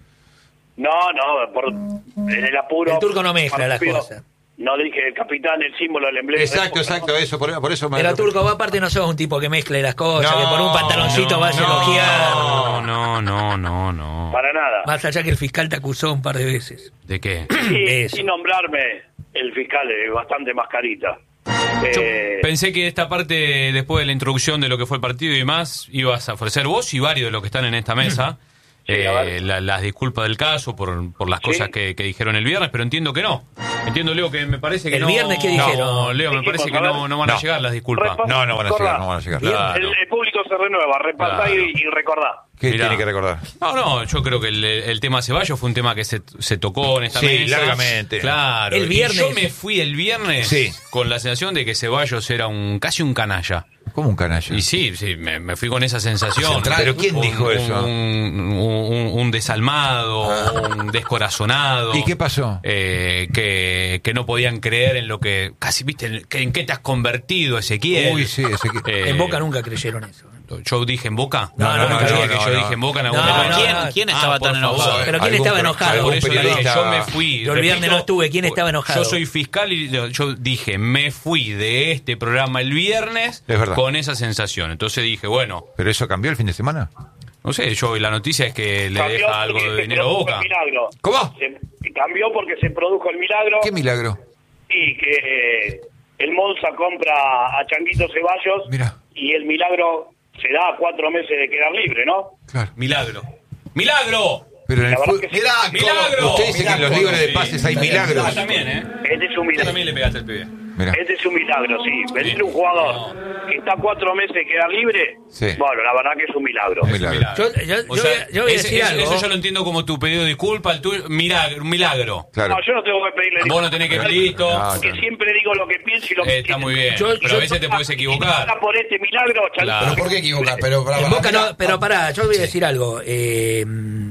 No, no, por, en el apuro. El Turco no mezcla las rápido, cosas. No dije el capitán, el símbolo, el emblema. Exacto, exacto, eso, por, por eso me... Pero Turco, vos aparte no sos un tipo que mezcle las cosas, No, que por un pantaloncito no, vas a no. elogiar. No, no, no, no, no. Para nada. Más allá que el fiscal te acusó un par de veces. ¿De qué? Sí, Eso. sin nombrarme, el fiscal es bastante mascarita. Yo Eh, pensé que esta parte, después de la introducción de lo que fue el partido y demás, ibas a ofrecer vos y varios de los que están en esta mesa Sí, a ver. eh, la- las disculpas del caso por, por las Sí. cosas que, que dijeron el viernes, pero entiendo que no. Entiendo, Leo, que me parece que ¿El no... viernes qué dijeron? No, Leo, me Dijimos, parece que a ver. no, no van a No. llegar las disculpas. Repa- No, no van a llegar, no van a llegar. Claro. el, el público se renueva, repasá Claro. y, y recordá. ¿Qué Mirá. tiene que recordar? No, no, yo creo que el, el tema Ceballos fue un tema que se, se tocó en esta Sí, mesa. largamente. Claro. El Y viernes. yo me fui el viernes Sí. con la sensación de que Ceballos era un casi un canalla. ¿Cómo un canalla? Y sí, sí, me, me fui con esa sensación. Central. ¿Pero quién Un- dijo un- eso? Un, un- un desalmado, un descorazonado. ¿Y qué pasó? Eh, que, que no podían creer en lo que... Casi, viste, que, en qué te has convertido, Ezequiel. Uy, sí, ese que- Eh, En Boca nunca creyeron eso. ¿eh? Yo dije en Boca. No, no, no, yo no, dije no, que yo no. dije en Boca en algún No, momento. no, ¿Quién, no. ¿quién Ah, estaba por tan favor. enojado? Pero ¿quién Algún estaba per- enojado? algún Por eso yo dije, periodista- yo me fui. Yo el viernes repito, no estuve. ¿Quién estaba enojado? Yo soy fiscal y yo- yo dije, me fui de este programa el viernes Es verdad. con esa sensación. Entonces dije, bueno, ¿Pero eso cambió el fin de semana? no sé, yo la noticia es que le Cambió deja algo porque de se dinero a produjo Boca. el milagro. ¿Cómo? Se cambió porque se produjo el milagro ¿Qué milagro? y que eh, el Monza compra a Changuito Ceballos Mira. y el milagro se da a cuatro meses de quedar libre, ¿no? Claro. Milagro. ¡Milagro! Pero en el La verdad fútbol... que sí. Mirá, ¡Milagro! Usted dice que en los libres de pases hay Vos milagros. también, ¿eh? Este es un Vos milagro. también le pegaste al pibe. Mira. Este es un milagro, sí. Vender un jugador que está cuatro meses de quedar libre, Sí. bueno, la verdad que es un milagro. Un milagro. Yo, yo- O yo sea, voy a- yo voy a ese- decir eso, algo. eso yo lo entiendo como tu pedido de disculpa, el tuyo, milagro, un milagro. Claro. No, yo no tengo que pedirle Vos no tenés que pedir listo. No, Porque no. siempre digo lo que pienso y lo que Eh, está quiero. muy bien, Yo- pero yo- a veces te puedes Si equivocar. no por este milagro, Changuito Claro. ¿Pero por qué equivocar? Pero, para, En para, Boca mira, no, pero pará, yo voy a decir algo. Eh,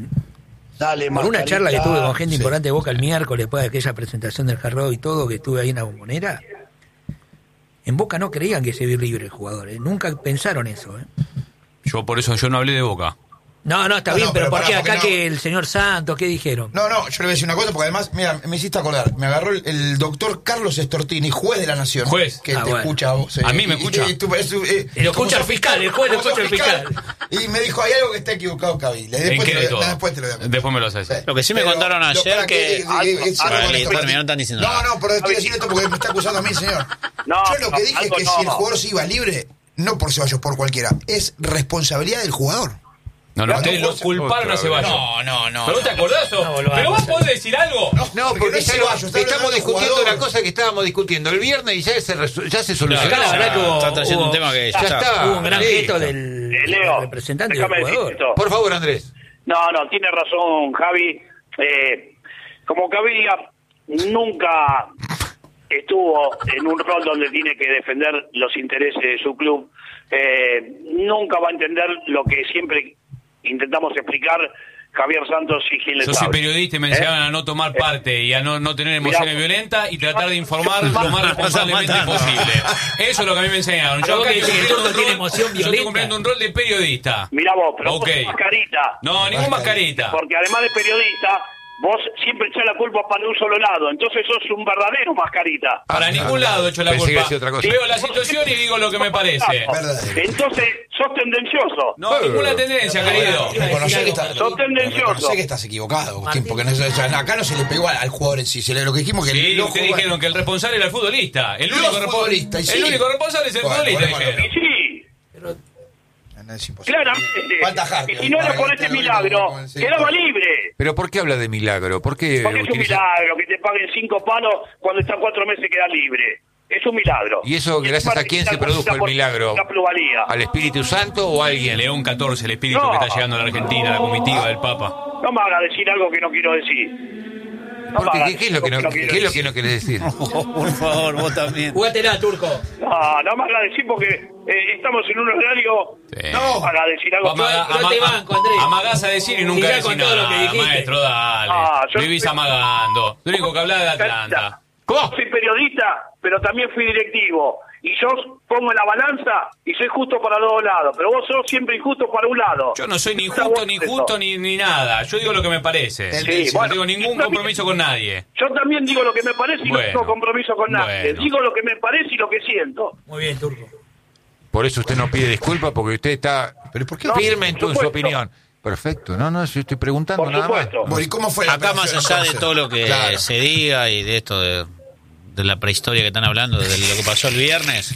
Dale, por una charla que tuve con gente Sí. importante de Boca el miércoles, después de aquella presentación del Hard Rock y todo, que estuve ahí en la Bombonera, en Boca no creían que se iba libre el jugador, ¿eh? Nunca pensaron eso. ¿eh? Yo por eso yo no hablé de Boca. No, no, está No, bien, no, pero, pero ¿por qué pará, acá porque no- que el señor Santos, qué dijeron? No, no, yo le voy a decir una cosa, porque además, mira, me hiciste acordar. Me agarró el, el doctor Carlos Estortini, juez de la Nación. Juez. Que Ah, te bueno. escucha a vos. eh, A mí me y- escucha. y- y tú- es- eh, Y lo como escucha sos el fiscal, el juez lo como sos escucha el Y me dijo, hay algo que está equivocado, Cabil. ¿En Después, qué te de lo, todo? después te lo voy a contar. Después me lo haces. Sí. Lo que sí me Pero, contaron lo- ayer para que... eh, eh, cierro Para con el esto. terminar, no están diciendo No, nada. no, pero estoy diciendo esto porque me está acusando a mí, señor. No, Yo lo que no, dije es algo que no. si el jugador se iba libre, no por Ceballos, por cualquiera, es responsabilidad del jugador. No, no, No, ustedes no, lo vos- culparon a Ceballos. No, no, no. ¿Pero vos te acordás? o? No volvamos ¿Pero vos a- podés decir algo? No, Porque porque no es ya lo- Ceballos, está estamos hablando del discutiendo jugador. una cosa que estábamos discutiendo el viernes y ya se, resu- ya se solucionó. Claro, la verdad que hubo- Está trayendo un hubo- tema que Ya está. Hubo un gran listo. gesto del, Eh, del Leo, representante del déjame decir jugador. esto. Por favor, Andrés. No, no, tiene razón Javi. Eh, como Cavilla nunca estuvo en un rol donde tiene que defender los intereses de su club, eh, nunca va a entender lo que siempre intentamos explicar Javier Santos y Gil Yo soy Estable. periodista y me ¿Eh? enseñaban a no tomar parte y a no, no tener emociones Mirá, violentas y tratar de informar lo más responsablemente posible. Eso es lo que a mí me enseñaron. Pero Yo acá vos estoy decís que cumpliendo todo un tiene rol- emoción yo estoy violenta. cumpliendo un rol de periodista. Mirá vos, pero Ok. vos sos mascarita. No, ningún mascarita. Porque además de periodista, vos siempre echás la culpa para un solo lado. Entonces sos un verdadero mascarita. Para ningún lado he hecho la Pensé que culpa. decía otra cosa. Veo la situación y digo lo que me parece. Entonces sos tendencioso. No, ninguna tendencia, querido. Reconocé que, está, Sos tendencioso. reconocé que estás equivocado, Agustín, porque no, o sea, acá no se le pegó al, al jugador en sí. Se le, lo que dijimos que Sí, el ojo- ustedes dijeron que el responsable era el futbolista. El Los único, respo- futbolistas, y sí. el único responsable es el Bueno, futbolista, bueno, dijeron. Y sí, No, es imposible. claramente. Falta Harker, Y si no era por para este que esté milagro, con el- sí, quedaba por- libre. Pero ¿por qué habla de milagro? ¿Por qué Porque es un utiliza- milagro que te paguen cinco palos cuando está cuatro meses queda libre. Es un milagro. ¿Y eso gracias a quién se produjo el milagro? La pluralidad. ¿Al Espíritu Santo o a alguien? León catorce, el espíritu No. que está llegando a la Argentina, la comitiva del Papa. No me hagas decir algo que no quiero decir. No ¿Por me qué? hagas ¿Qué, qué es lo que no, decir qué quiero es lo que decir. no querés decir? Por favor, vos también. Jugátela, Turco. No, no me hagas decir porque eh, estamos en un horario. Sí. No me hagas decir algo. Amaga- yo ama- te banco, Andrés. Amagás a decir y nunca Mirá decís con todo lo que nada, dijiste. maestro, dale. Ah, yo- Vivís amagando. Lo único que hablás de Atlanta. ¿Cómo? Soy periodista, pero también fui directivo. Y yo pongo en la balanza y soy justo para los dos lados. Pero vos sos siempre injusto para un lado. Yo no soy ni Está justo, vos ni eso. justo, ni, ni nada. Yo digo lo que me parece. Sí, no bueno, tengo ningún yo también- compromiso con nadie. Yo también digo lo que me parece y Bueno, no tengo compromiso con nadie. bueno. Digo lo que me parece y lo que siento. Muy bien, Turco. Por eso usted no pide disculpas, porque usted está ¿Pero por qué? firme en, por tu, en su supuesto. opinión. Perfecto, no, no, yo estoy preguntando Por nada más. supuesto. Bueno, ¿y cómo fue la Acá, más operación, allá de entonces? todo lo que Claro. se diga y de esto de, de la prehistoria que están hablando, de lo que pasó el viernes,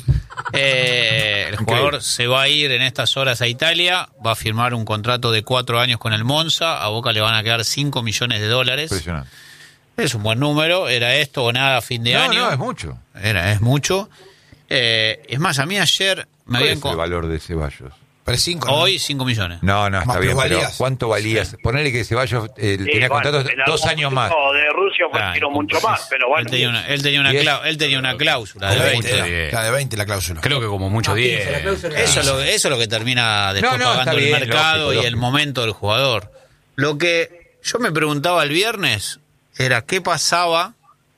eh, el jugador se va a ir en estas horas a Italia, va a firmar un contrato de cuatro años con el Monza, a Boca le van a quedar cinco millones de dólares. Impresionante. Es un buen número, era esto o nada a fin de No, año. no, es mucho. Era, es mucho. Eh, es más, a mí ayer me ¿Cuál habían... es el con- valor de Ceballos? Pero cinco, ¿no? Hoy cinco millones. No, no, está Más bien, pero plusvalías. ¿cuánto valías? Ponele que Ceballos eh, Sí, tenía bueno, contratos en dos algún años más. momento de Rusia Ah, quiero mucho pues, más, pero bueno. Él tenía una, él tenía una, Y es- clau- él tenía una cláusula de La de veinte. veinte, diez. era. La de veinte la cláusula. Creo que como mucho Ah, diez. quince, la cláusula. Eso es, lo, eso es lo que termina después No, no, pagando está el bien, mercado lógico, y lógico. el momento del jugador. Lo que yo me preguntaba el viernes era qué pasaba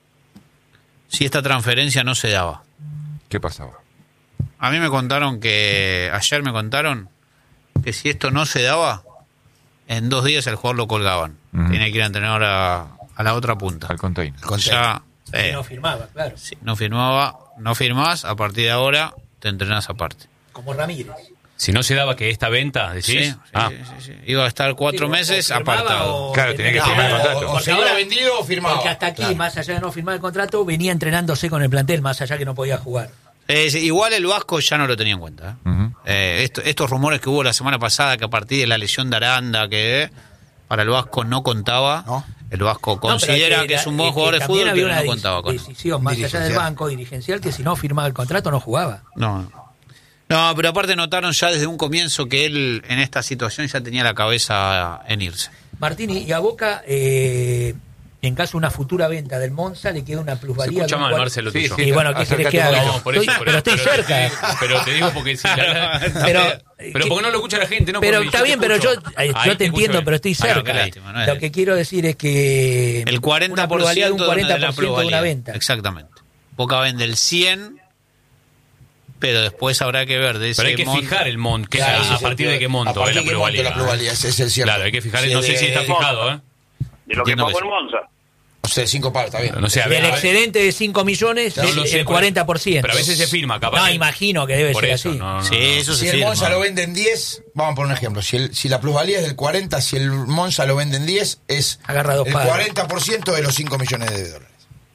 si esta transferencia no se daba. ¿Qué pasaba? A mí me contaron que, ayer me contaron que si esto no se daba, en dos días el jugador lo colgaban. Ujú. Tiene que ir a entrenar a, a la otra punta. Al container. Ya, Si eh, no firmaba, claro. si no firmaba, no firmás, a partir de ahora te entrenás aparte. Como Ramírez. Si no se daba que esta venta, decís. Sí, sí, ah, sí, sí, sí. Iba a estar cuatro Sí, o- meses o firmaba apartado. o- Claro, tenía que No, firmar el o, contrato. o se había vendido o firmado. Porque hasta aquí, Claro. más allá de no firmar el contrato, venía entrenándose con el plantel, más allá que no podía jugar. Eh, sí, igual el Vasco ya no lo tenía en cuenta. ¿eh? Ujú. Eh, esto- estos rumores que hubo la semana pasada, que a partir de la lesión de Aranda, que eh, para el Vasco no contaba, ¿No? el Vasco No, pero considera que que la- es un buen que jugador de también fútbol, había pero una no contaba con él. decisión más allá del Dirigencial. banco dirigencial que si no firmaba el contrato no jugaba. No, no, pero aparte notaron ya desde un comienzo que él en esta situación ya tenía la cabeza en irse. Martini, y a Boca, eh, en caso de una futura venta del Monza, le queda una se plusvalía. escucha de un mal, cual- Marcelo, Sí, tuyo. sí. Y bueno, ¿qué querés que Acércate un haga? poco. No, por eso, Estoy- por pero eso, estoy pero- cerca. Pero te digo porque si la- Pero, pero porque no lo escucha la gente, ¿no? Pero Porque está yo te bien, pero yo, escucho. eh, Ahí yo te escucho entiendo, bien. pero estoy Ah, no, cerca. qué lástima, no es- Lo que quiero decir es que El cuarenta una por plusvalía de un ciento de cuarenta la por ciento de una plusvalía. venta. Exactamente. Boca vende el cien, pero después habrá que ver de ese Pero hay que monto. fijar el monto, que Claro, es ese a es el partir de peor. qué A monto partir es la de qué monto plusvalía. la plusvalía, ese es el cierto. Claro, hay que fijar, Si no es sé de- si está de- fijado, ¿eh? De lo que Entiendo pagó que el Monza. O sea, cinco palos, está bien. No sé, a ver, Del a ver. excedente de cinco millones, No el, lo sé, el por- cuarenta por ciento. Pero a veces se firma, capaz. No, que- imagino que debe por ser eso, así. no, no, Sí, no. eso Si se el firma. Monza lo vende en diez, vamos a poner un ejemplo. Si, el, si la plusvalía es del cuarenta, si el Monza lo vende en diez, es Agarra dos el palos. cuarenta por ciento de los cinco millones de dólares.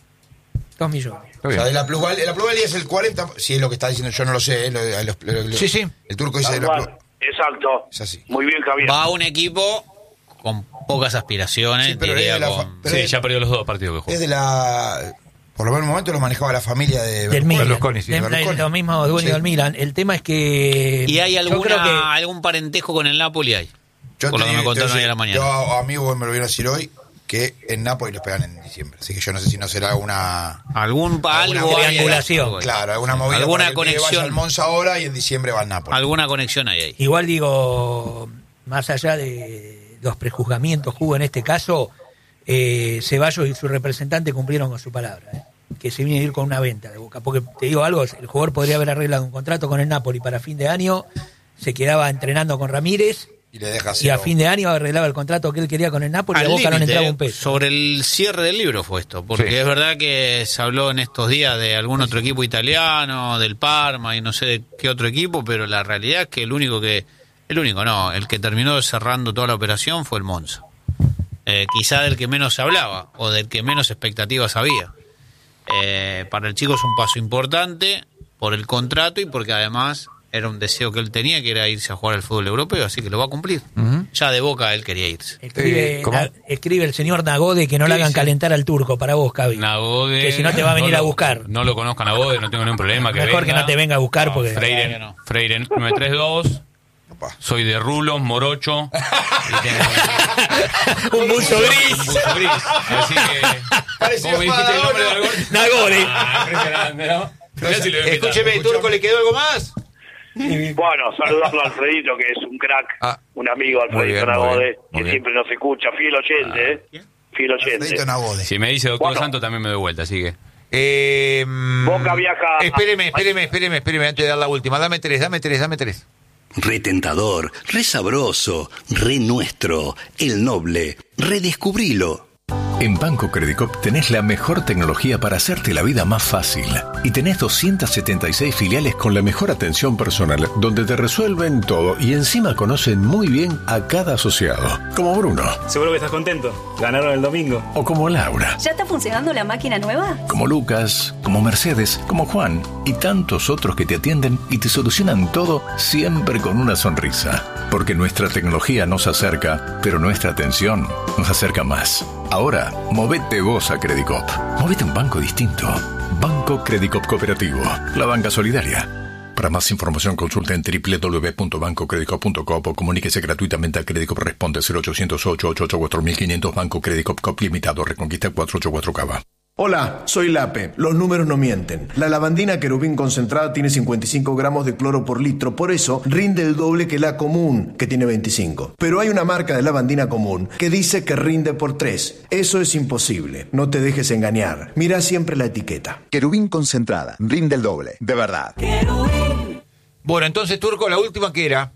Dos millones. Está O bien. sea, de la plusvalía, la plusvalía es el cuarenta, si es lo que está diciendo, yo no lo sé. eh, lo- lo- lo- lo- Sí, sí. El turco dice de la Tal plu- cual. Exacto. Es así. Muy bien, Javier. Va a un equipo con pocas aspiraciones, Sí, pero diría es de la con- fa- pero Sí, es- ya perdió los dos partidos que jugó. Es de la... Por lo menos en un momento lo manejaba la familia de Del Milan. Berlusconi, sí, Del- Berlusconi. Los mismos dueños Sí. del Milan. El tema es que. ¿Y hay yo alguna, creo que algún parentesco con el Napoli ahí? Yo Por lo te que me digo, contaron entonces, hoy a la mañana. Yo, amigo, me lo vieron decir hoy, que en Nápoles los pegan en diciembre. Así que yo no sé si no será una... Algún alguna algo hay ahí. triangulación. Algo hay. Claro, alguna movida Alguna para que el pibe conexión. vaya al Monza ahora y en diciembre va al Nápoles. Alguna conexión hay ahí. igual digo, más allá de, los prejuzgamientos hubo en este caso, eh, Ceballos y su representante cumplieron con su palabra, ¿eh? Que se viene a ir con una venta de Boca. Porque te digo algo, el jugador podría haber arreglado un contrato con el Napoli para fin de año, se quedaba entrenando con Ramírez y, le deja y a fin de año arreglaba el contrato que él quería con el Napoli y a Boca no le entraba un peso. Sobre el cierre del libro fue esto, porque sí. Es verdad que se habló en estos días de algún otro equipo italiano, del Parma y no sé de qué otro equipo, pero la realidad es que el único que, el único no, el que terminó cerrando toda la operación fue el Monza. Eh, quizá del que menos se hablaba o del que menos expectativas había. Eh, para el chico es un paso importante por el contrato y porque además era un deseo que él tenía, que era irse a jugar al fútbol europeo, así que lo va a cumplir. Uh-huh. Ya de Boca él quería irse. Escribe, eh, na, escribe el señor Nagode que no le hagan sí. calentar al turco para vos, Cavi. Nagode, que si no te va a venir no lo, a buscar. No lo conozco a Nagode, no tengo ningún problema. Que Mejor venga. que no te venga a buscar no, porque... Freire, no. Freire nueve tres dos. Soy de rulos, morocho. Y tengo un buzo gris. Un buzo gris. Así que. ¿Cómo me dijiste el nombre de algo? Nagode. Ah, impresionante, ¿no? Si escúcheme, Turco, ¿le quedó algo más? Bueno, saludarlo a Alfredito, que es un crack, ah, un amigo, Alfredito Nagode, que bien. Siempre nos escucha, fiel oyente, ah. ¿eh? Fiel oyente. Alfredito Nagode. Si me dice doctor bueno. Santo, también me doy vuelta, así que. Eh, Boca viaja. Espéreme, espéreme, espéreme, espéreme, antes de dar la última. Dame tres, dame tres, dame tres. Retentador, re sabroso, re nuestro, el noble, redescubrilo. En Banco Credicop tenés la mejor tecnología para hacerte la vida más fácil. Y tenés doscientas setenta y seis filiales con la mejor atención personal, donde te resuelven todo y encima conocen muy bien a cada asociado. Como Bruno. Seguro que estás contento. Ganaron el domingo. O como Laura. ¿Ya está funcionando la máquina nueva? Como Lucas, como Mercedes, como Juan y tantos otros que te atienden y te solucionan todo siempre con una sonrisa. Porque nuestra tecnología nos acerca, pero nuestra atención nos acerca más. Ahora, movete vos a Credicop. Movete a un banco distinto. Banco Credicop Cooperativo. La banca solidaria. Para más información consulta en doble u doble u doble u punto banco credicop punto com o comuníquese gratuitamente al Credicop. Responde cero ochocientos ocho ocho ocho cuatro mil quinientos. Banco Credicop Cop Limitado. Reconquista cuatrocientos ochenta y cuatro Cava. Hola, soy Lape. Los números no mienten. La lavandina Querubín concentrada tiene cincuenta y cinco gramos de cloro por litro, por eso rinde el doble que la común, que tiene veinticinco. Pero hay una marca de lavandina común que dice que rinde por tres. Eso es imposible. No te dejes engañar. Mira siempre la etiqueta. Querubín concentrada. Rinde el doble. De verdad. Querubín. Bueno, entonces, Turco, la última que era...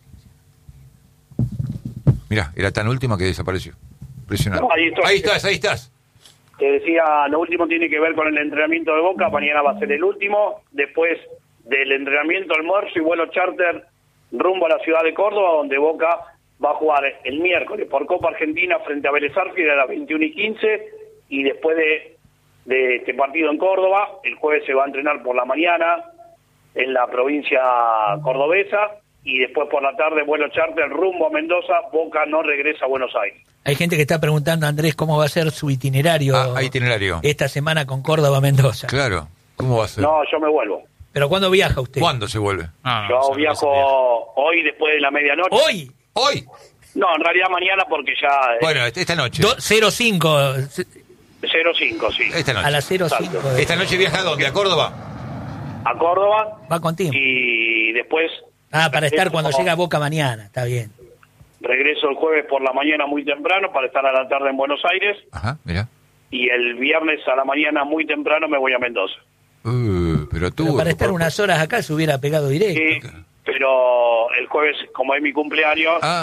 Mirá, era tan última que desapareció. Impresionante. No, ahí, estoy. ahí estás, ahí estás. Te decía, lo último tiene que ver con el entrenamiento de Boca, mañana va a ser el último, después del entrenamiento, almuerzo y vuelo charter rumbo a la ciudad de Córdoba, donde Boca va a jugar el miércoles por Copa Argentina frente a Vélez Sarsfield a las veintiuna y quince, y después de, de este partido en Córdoba, el jueves se va a entrenar por la mañana en la provincia cordobesa, y después por la tarde vuelo charter rumbo a Mendoza. Boca no regresa a Buenos Aires. Hay gente que está preguntando, Andrés, cómo va a ser su itinerario, ah, itinerario esta semana con Córdoba Mendoza. Claro, ¿cómo va a ser? No, yo me vuelvo. ¿Pero cuándo viaja usted? ¿Cuándo se vuelve? Ah, no, yo viajo hoy después de la medianoche. ¿Hoy? ¿Hoy? No, en realidad mañana porque ya... Bueno, esta noche. cero cinco cero cinco, sí. Esta noche. A las cero cinco. De... ¿Esta noche viaja a dónde? ¿A Córdoba? A Córdoba. Va contigo. Y después... Ah, para estar cuando llega a Boca mañana, está bien. Regreso el jueves por la mañana muy temprano para estar a la tarde en Buenos Aires. Ajá, mira. Y el viernes a la mañana muy temprano me voy a Mendoza. Uh, pero tú... Pero para estar unas horas acá se hubiera pegado directo. Sí, pero el jueves, como es mi cumpleaños... Ah,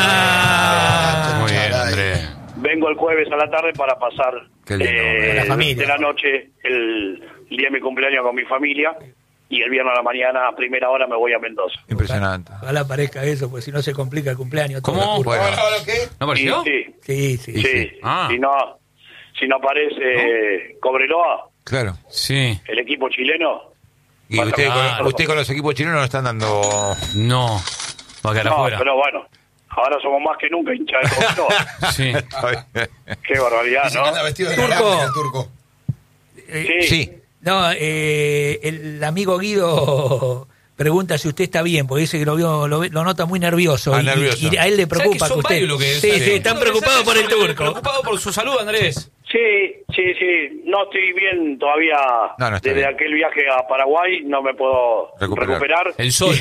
ah muy bien, Andrés. Vengo el jueves a la tarde para pasar lindo, eh, la familia. de la noche el, el día de mi cumpleaños con mi familia. Y el viernes a la mañana, a primera hora, me voy a Mendoza. Impresionante. Ojalá parezca eso, porque si no se complica el cumpleaños. ¿Cómo? Bueno. ¿Qué? ¿No apareció? Sí, sí. Sí, sí. sí. sí. Ah. Si, no, si no aparece ¿no? Cobreloa, claro, sí, el equipo chileno. Y usted, ah, con, usted con los equipos chilenos no están dando... No, va a quedar no, afuera. Pero bueno, ahora somos más que nunca hinchas de Cobreloa. Sí. Qué barbaridad, ¿no? Anda vestido de Turco. naranja, el turco. Eh, Sí. Sí. No, eh, el amigo Guido pregunta si usted está bien, porque dice que lo vio, lo, lo nota muy nervioso. Ah, y, nervioso. y a él le preocupa que, que usted... Lo que es, sí, sí, sí, están preocupados por el turco. Preocupado por su salud, Andrés. Sí, sí, sí. No estoy bien todavía. No, no está Desde bien. aquel viaje a Paraguay no me puedo Recuperar. recuperar. El sol.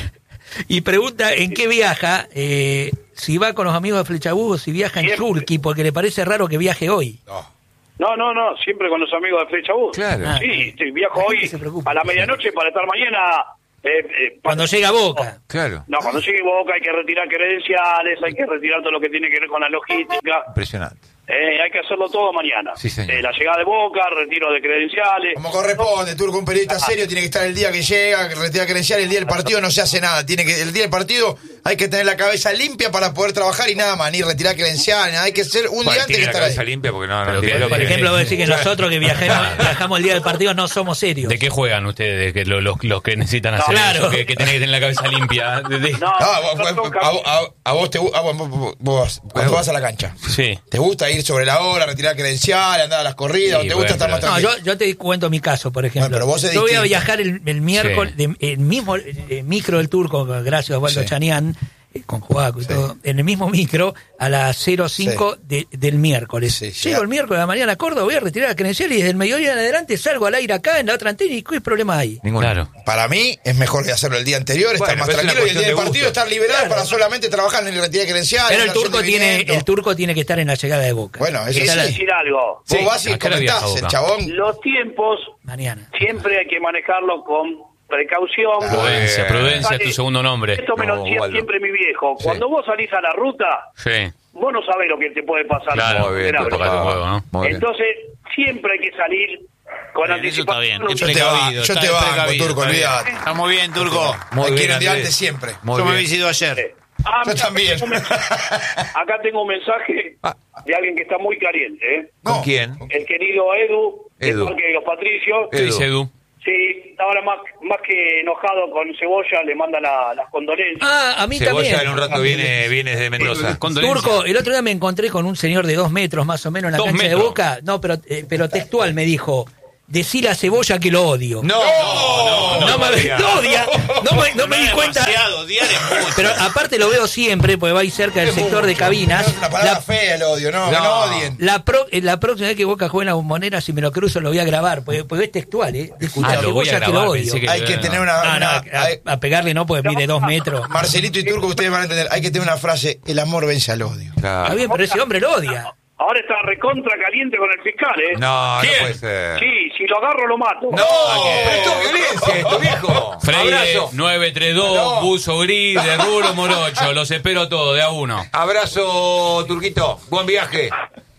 Y pregunta en qué viaja, eh, si va con los amigos de Flechabugo, si viaja en Turquía, porque le parece raro que viaje hoy. No, no, no, siempre con los amigos de Flecha Bus. Claro. Sí, sí, viajo hoy a la medianoche para estar mañana... Eh, eh, Cuando llega Boca. Claro. No, cuando llegue Boca hay que retirar credenciales, hay que retirar todo lo que tiene que ver con la logística. Impresionante. Eh, hay que hacerlo todo mañana. Sí, señor. Eh, la llegada de Boca, retiro de credenciales. Como corresponde, Turco, un periodista serio tiene que estar el día que llega, que retira credencial, el día del partido no se hace nada. Tiene que el día del partido hay que tener la cabeza limpia para poder trabajar y nada más, ni retirar credencial, nada. Hay que ser un día antes que la estar cabeza ahí. limpia porque no, no Pero tiene que- lo Por que- ejemplo, voy a decir que nosotros que viajemos, viajamos el día del partido no somos serios. ¿De qué juegan ustedes? Que lo- los, los que necesitan hacer claro. eso, que, que tienen que tener la cabeza limpia. De- de- Ah, vos- vos- a, vos- a- a vos te gu- a vos, vos- vos- cuando vas a la cancha. Sí. ¿Te gusta ir sobre la hora, retirar credenciales, andar a las corridas? Sí, ¿O te gusta bueno, estar más No, tranquilo? yo, yo te cuento mi caso, por ejemplo. Bueno, pero vos es yo voy a distinto. viajar el, el miércoles, de- el mismo eh, micro del Turco, gracias a Osvaldo Sí. Chanián, eh, con Juaco y todo, en el mismo micro a las cero cinco de- del miércoles. Sí, Llego ya. el miércoles de la mañana a Córdoba, voy a retirar la credencial y desde el mediodía en adelante salgo al aire acá en la otra antena y ¿qué problema hay? Ninguno. Claro. Para mí es mejor de hacerlo el día anterior, estar Bueno, más pero es una tranquilo y el día del cuestión de partido gusto. estar liberado para solamente trabajar en el retiro de credenciales. Pero el hacer turco tiene, seguimiento. el turco tiene que estar en la llegada de Boca. Bueno, eso Está sí. la- decir algo. Vos vas y ¿a qué hora viaja comentás, el Boca? chabón. Los tiempos Mañana. siempre hay que manejarlo con precaución. Prudencia, Eh, prudencia es tu Vale. segundo nombre. Esto me lo No, decía Waldo. siempre mi viejo. Sí. Cuando vos salís a la ruta, Sí. vos no sabés lo que te puede pasar. Claro, Muy bien, Era- tu toca tu papá. juego, ¿no? Muy bien. Entonces, siempre hay que salir con Bien, eso está bien. anticipación. Es Yo te, va, precavido, yo está te banco, precavido, Turco, está bien. olvídate. Está muy bien, Turco. Muy Hay que ir bien, el día Andrés. antes siempre. Muy Yo me he bien. visitado ayer. Ah, Yo mira, también. tengo un mensaje- Acá tengo un mensaje Ah. de alguien que está muy caliente. ¿eh? ¿Con No. quién? El querido Edu, Edu. del Parque de los Patricios. ¿Qué dice Edu? Sí, ahora más, más que enojado con Cebolla, le manda la- las condolencias. Ah, a mí Cebolla también. en un rato viene, viene de Mendoza. Condolencias. Turco, el otro día me encontré con un señor de dos metros más o menos en la Dos cancha metros. de Boca. No, pero, eh, pero textual me dijo, decir a Cebolla que lo odio. No, no, no, No me, María. lo odia. No me, no me di cuenta. Demasiado, odiar es mucho. Pero aparte lo veo siempre, porque va ahí cerca del sector de cabinas. Es una palabra La, fea el odio, no, que No. no odien. la, pro- eh, la próxima vez que Boca juegue en la Bombonera, si me lo cruzo, lo voy a grabar, porque, porque es textual, ¿eh? Escuchá, Ah, lo voy a Cebolla que lo grabar, odio. pensé que- Hay que tener una... No, no, una- a, hay- a pegarle no, porque mide dos metros. Marcelito y Turco, ustedes van a entender. Hay que tener una frase: el amor vence al odio. Claro. Está bien, pero ese hombre lo odia. Ahora está recontra caliente con el fiscal, ¿eh? No, ¿Quién? no puede ser. Sí, si lo agarro lo mato. No, pero esto es violencia, esto viejo. Freire Abrazo. nueve tres dos, No. buzo gris, de rubro morocho. Los espero todos, de a uno. Abrazo, Turquito. Buen viaje.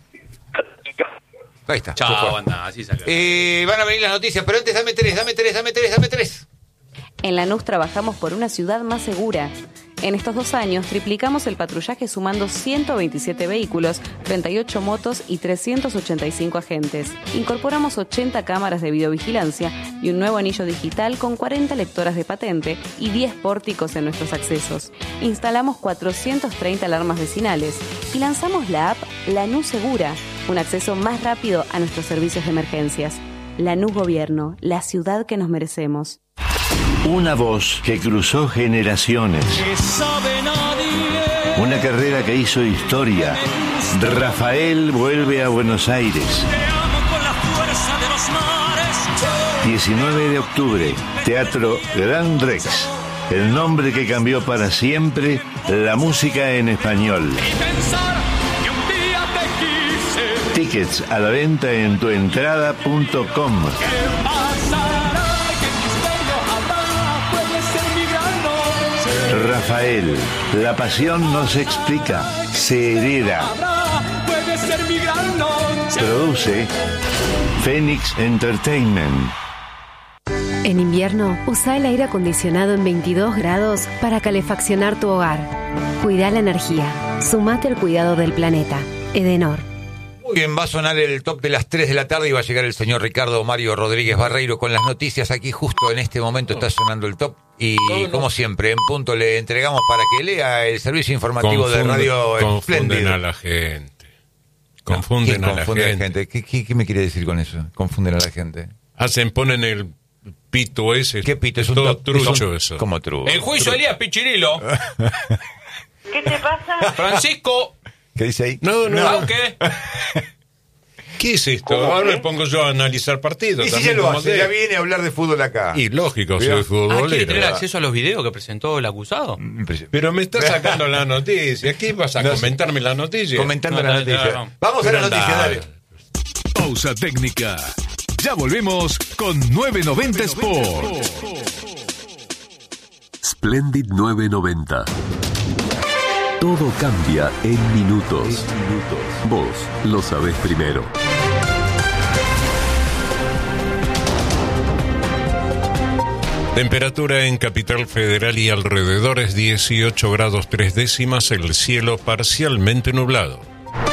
Ahí está. se Chao, fue. anda, así salió. Eh, van a venir las noticias, pero antes dame tres, dame tres, dame tres, dame tres. En Lanús trabajamos por una ciudad más segura. En estos dos años triplicamos el patrullaje sumando ciento veintisiete vehículos, treinta y ocho motos y trescientos ochenta y cinco agentes. Incorporamos ochenta cámaras de videovigilancia y un nuevo anillo digital con cuarenta lectoras de patente y diez pórticos en nuestros accesos. Instalamos cuatrocientas treinta alarmas vecinales y lanzamos la app Lanús Segura, un acceso más rápido a nuestros servicios de emergencias. Lanús Gobierno, la ciudad que nos merecemos. Una voz que cruzó generaciones. Una carrera que hizo historia. Rafael vuelve a Buenos Aires. diecinueve de octubre, Teatro Gran Rex. El nombre que cambió para siempre la música en español. Tickets a la venta en tuentrada punto com. Rafael, la pasión no se explica, se hereda. Produce Phoenix Entertainment. En invierno, usa el aire acondicionado en veintidós grados para calefaccionar tu hogar. Cuida la energía. Sumate al cuidado del planeta. Edenor. Muy bien, va a sonar el top de las tres de la tarde y va a llegar el señor Ricardo Mario Rodríguez Barreiro con las noticias. Aquí justo en este momento está sonando el top y como siempre, en punto le entregamos para que lea el servicio informativo de Confunden- Radio Confunden Espléndido. a la gente. Confunden ¿Quién a la confunde gente. gente? ¿Qué, qué, qué me quiere decir con eso? Confunden a la gente. Hacen, ponen el pito ese. ¿Qué pito? Es un todo top- trucho es un- eso. ¿Cómo trucho? El juicio Elías Pichirilo. ¿Qué te pasa? Francisco. ¿Qué dice ahí? No, no. Aunque ¿Qué es esto? ¿Cómo? Ahora ¿Eh? me pongo yo a analizar partidos. Y si también ya lo como hace, de- ya viene a hablar de fútbol acá. Y lógico, Cuidado. soy futbolero. Ah, ¿quiere tener acceso a los videos que presentó el acusado? Pero me está sacando la noticia. ¿Qué vas a No, comentarme la noticia? Comentando No, la no, noticia. no, no. Vamos a la Pero noticia, dale. dale. Pausa técnica. Ya volvemos con novecientos noventa Sport. Splendid novecientos noventa. Todo cambia en minutos. Vos lo sabés primero. Temperatura en Capital Federal y alrededores dieciocho grados tres décimas, el cielo parcialmente nublado.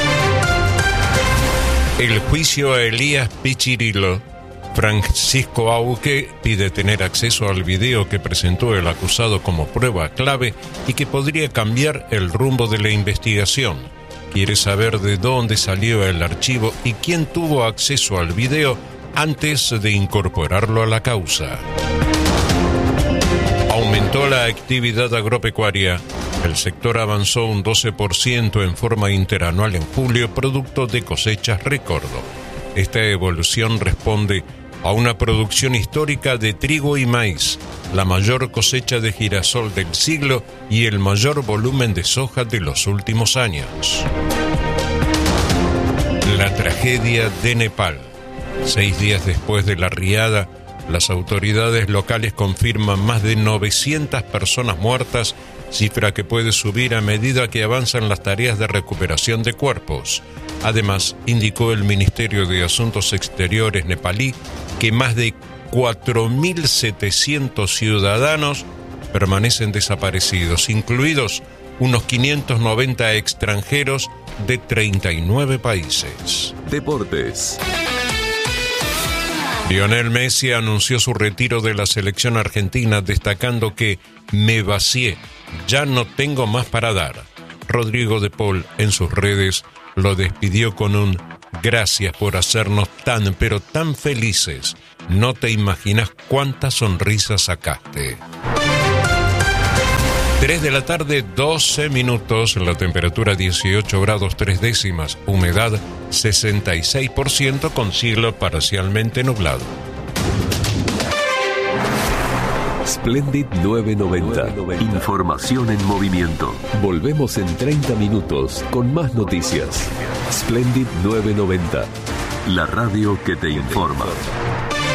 El juicio a Elías Pichirilo. Francisco Auque pide tener acceso al video que presentó el acusado como prueba clave y que podría cambiar el rumbo de la investigación. Quiere saber de dónde salió el archivo y quién tuvo acceso al video antes de incorporarlo a la causa. Aumentó la actividad agropecuaria. El sector avanzó un doce por ciento en forma interanual en julio, producto de cosechas récord. Esta evolución responde a una producción histórica de trigo y maíz, la mayor cosecha de girasol del siglo y el mayor volumen de soja de los últimos años. La tragedia de Nepal. Seis días después de la riada, las autoridades locales confirman más de novecientas personas muertas, cifra que puede subir a medida que avanzan las tareas de recuperación de cuerpos. Además, indicó el Ministerio de Asuntos Exteriores nepalí que más de cuatro mil setecientos ciudadanos permanecen desaparecidos, incluidos unos quinientos noventa extranjeros de treinta y nueve países. Deportes. Lionel Messi anunció su retiro de la selección argentina, destacando que me vacié, ya no tengo más para dar. Rodrigo de Paul en sus redes lo despidió con un gracias por hacernos tan pero tan felices. No te imaginas cuántas sonrisas sacaste. tres de la tarde, doce minutos, la temperatura dieciocho grados tres décimas, humedad sesenta y seis por ciento con cielo parcialmente nublado. Splendid novecientos noventa. Información en movimiento. Volvemos en treinta minutos con más noticias. Splendid novecientos noventa. La radio que te informa.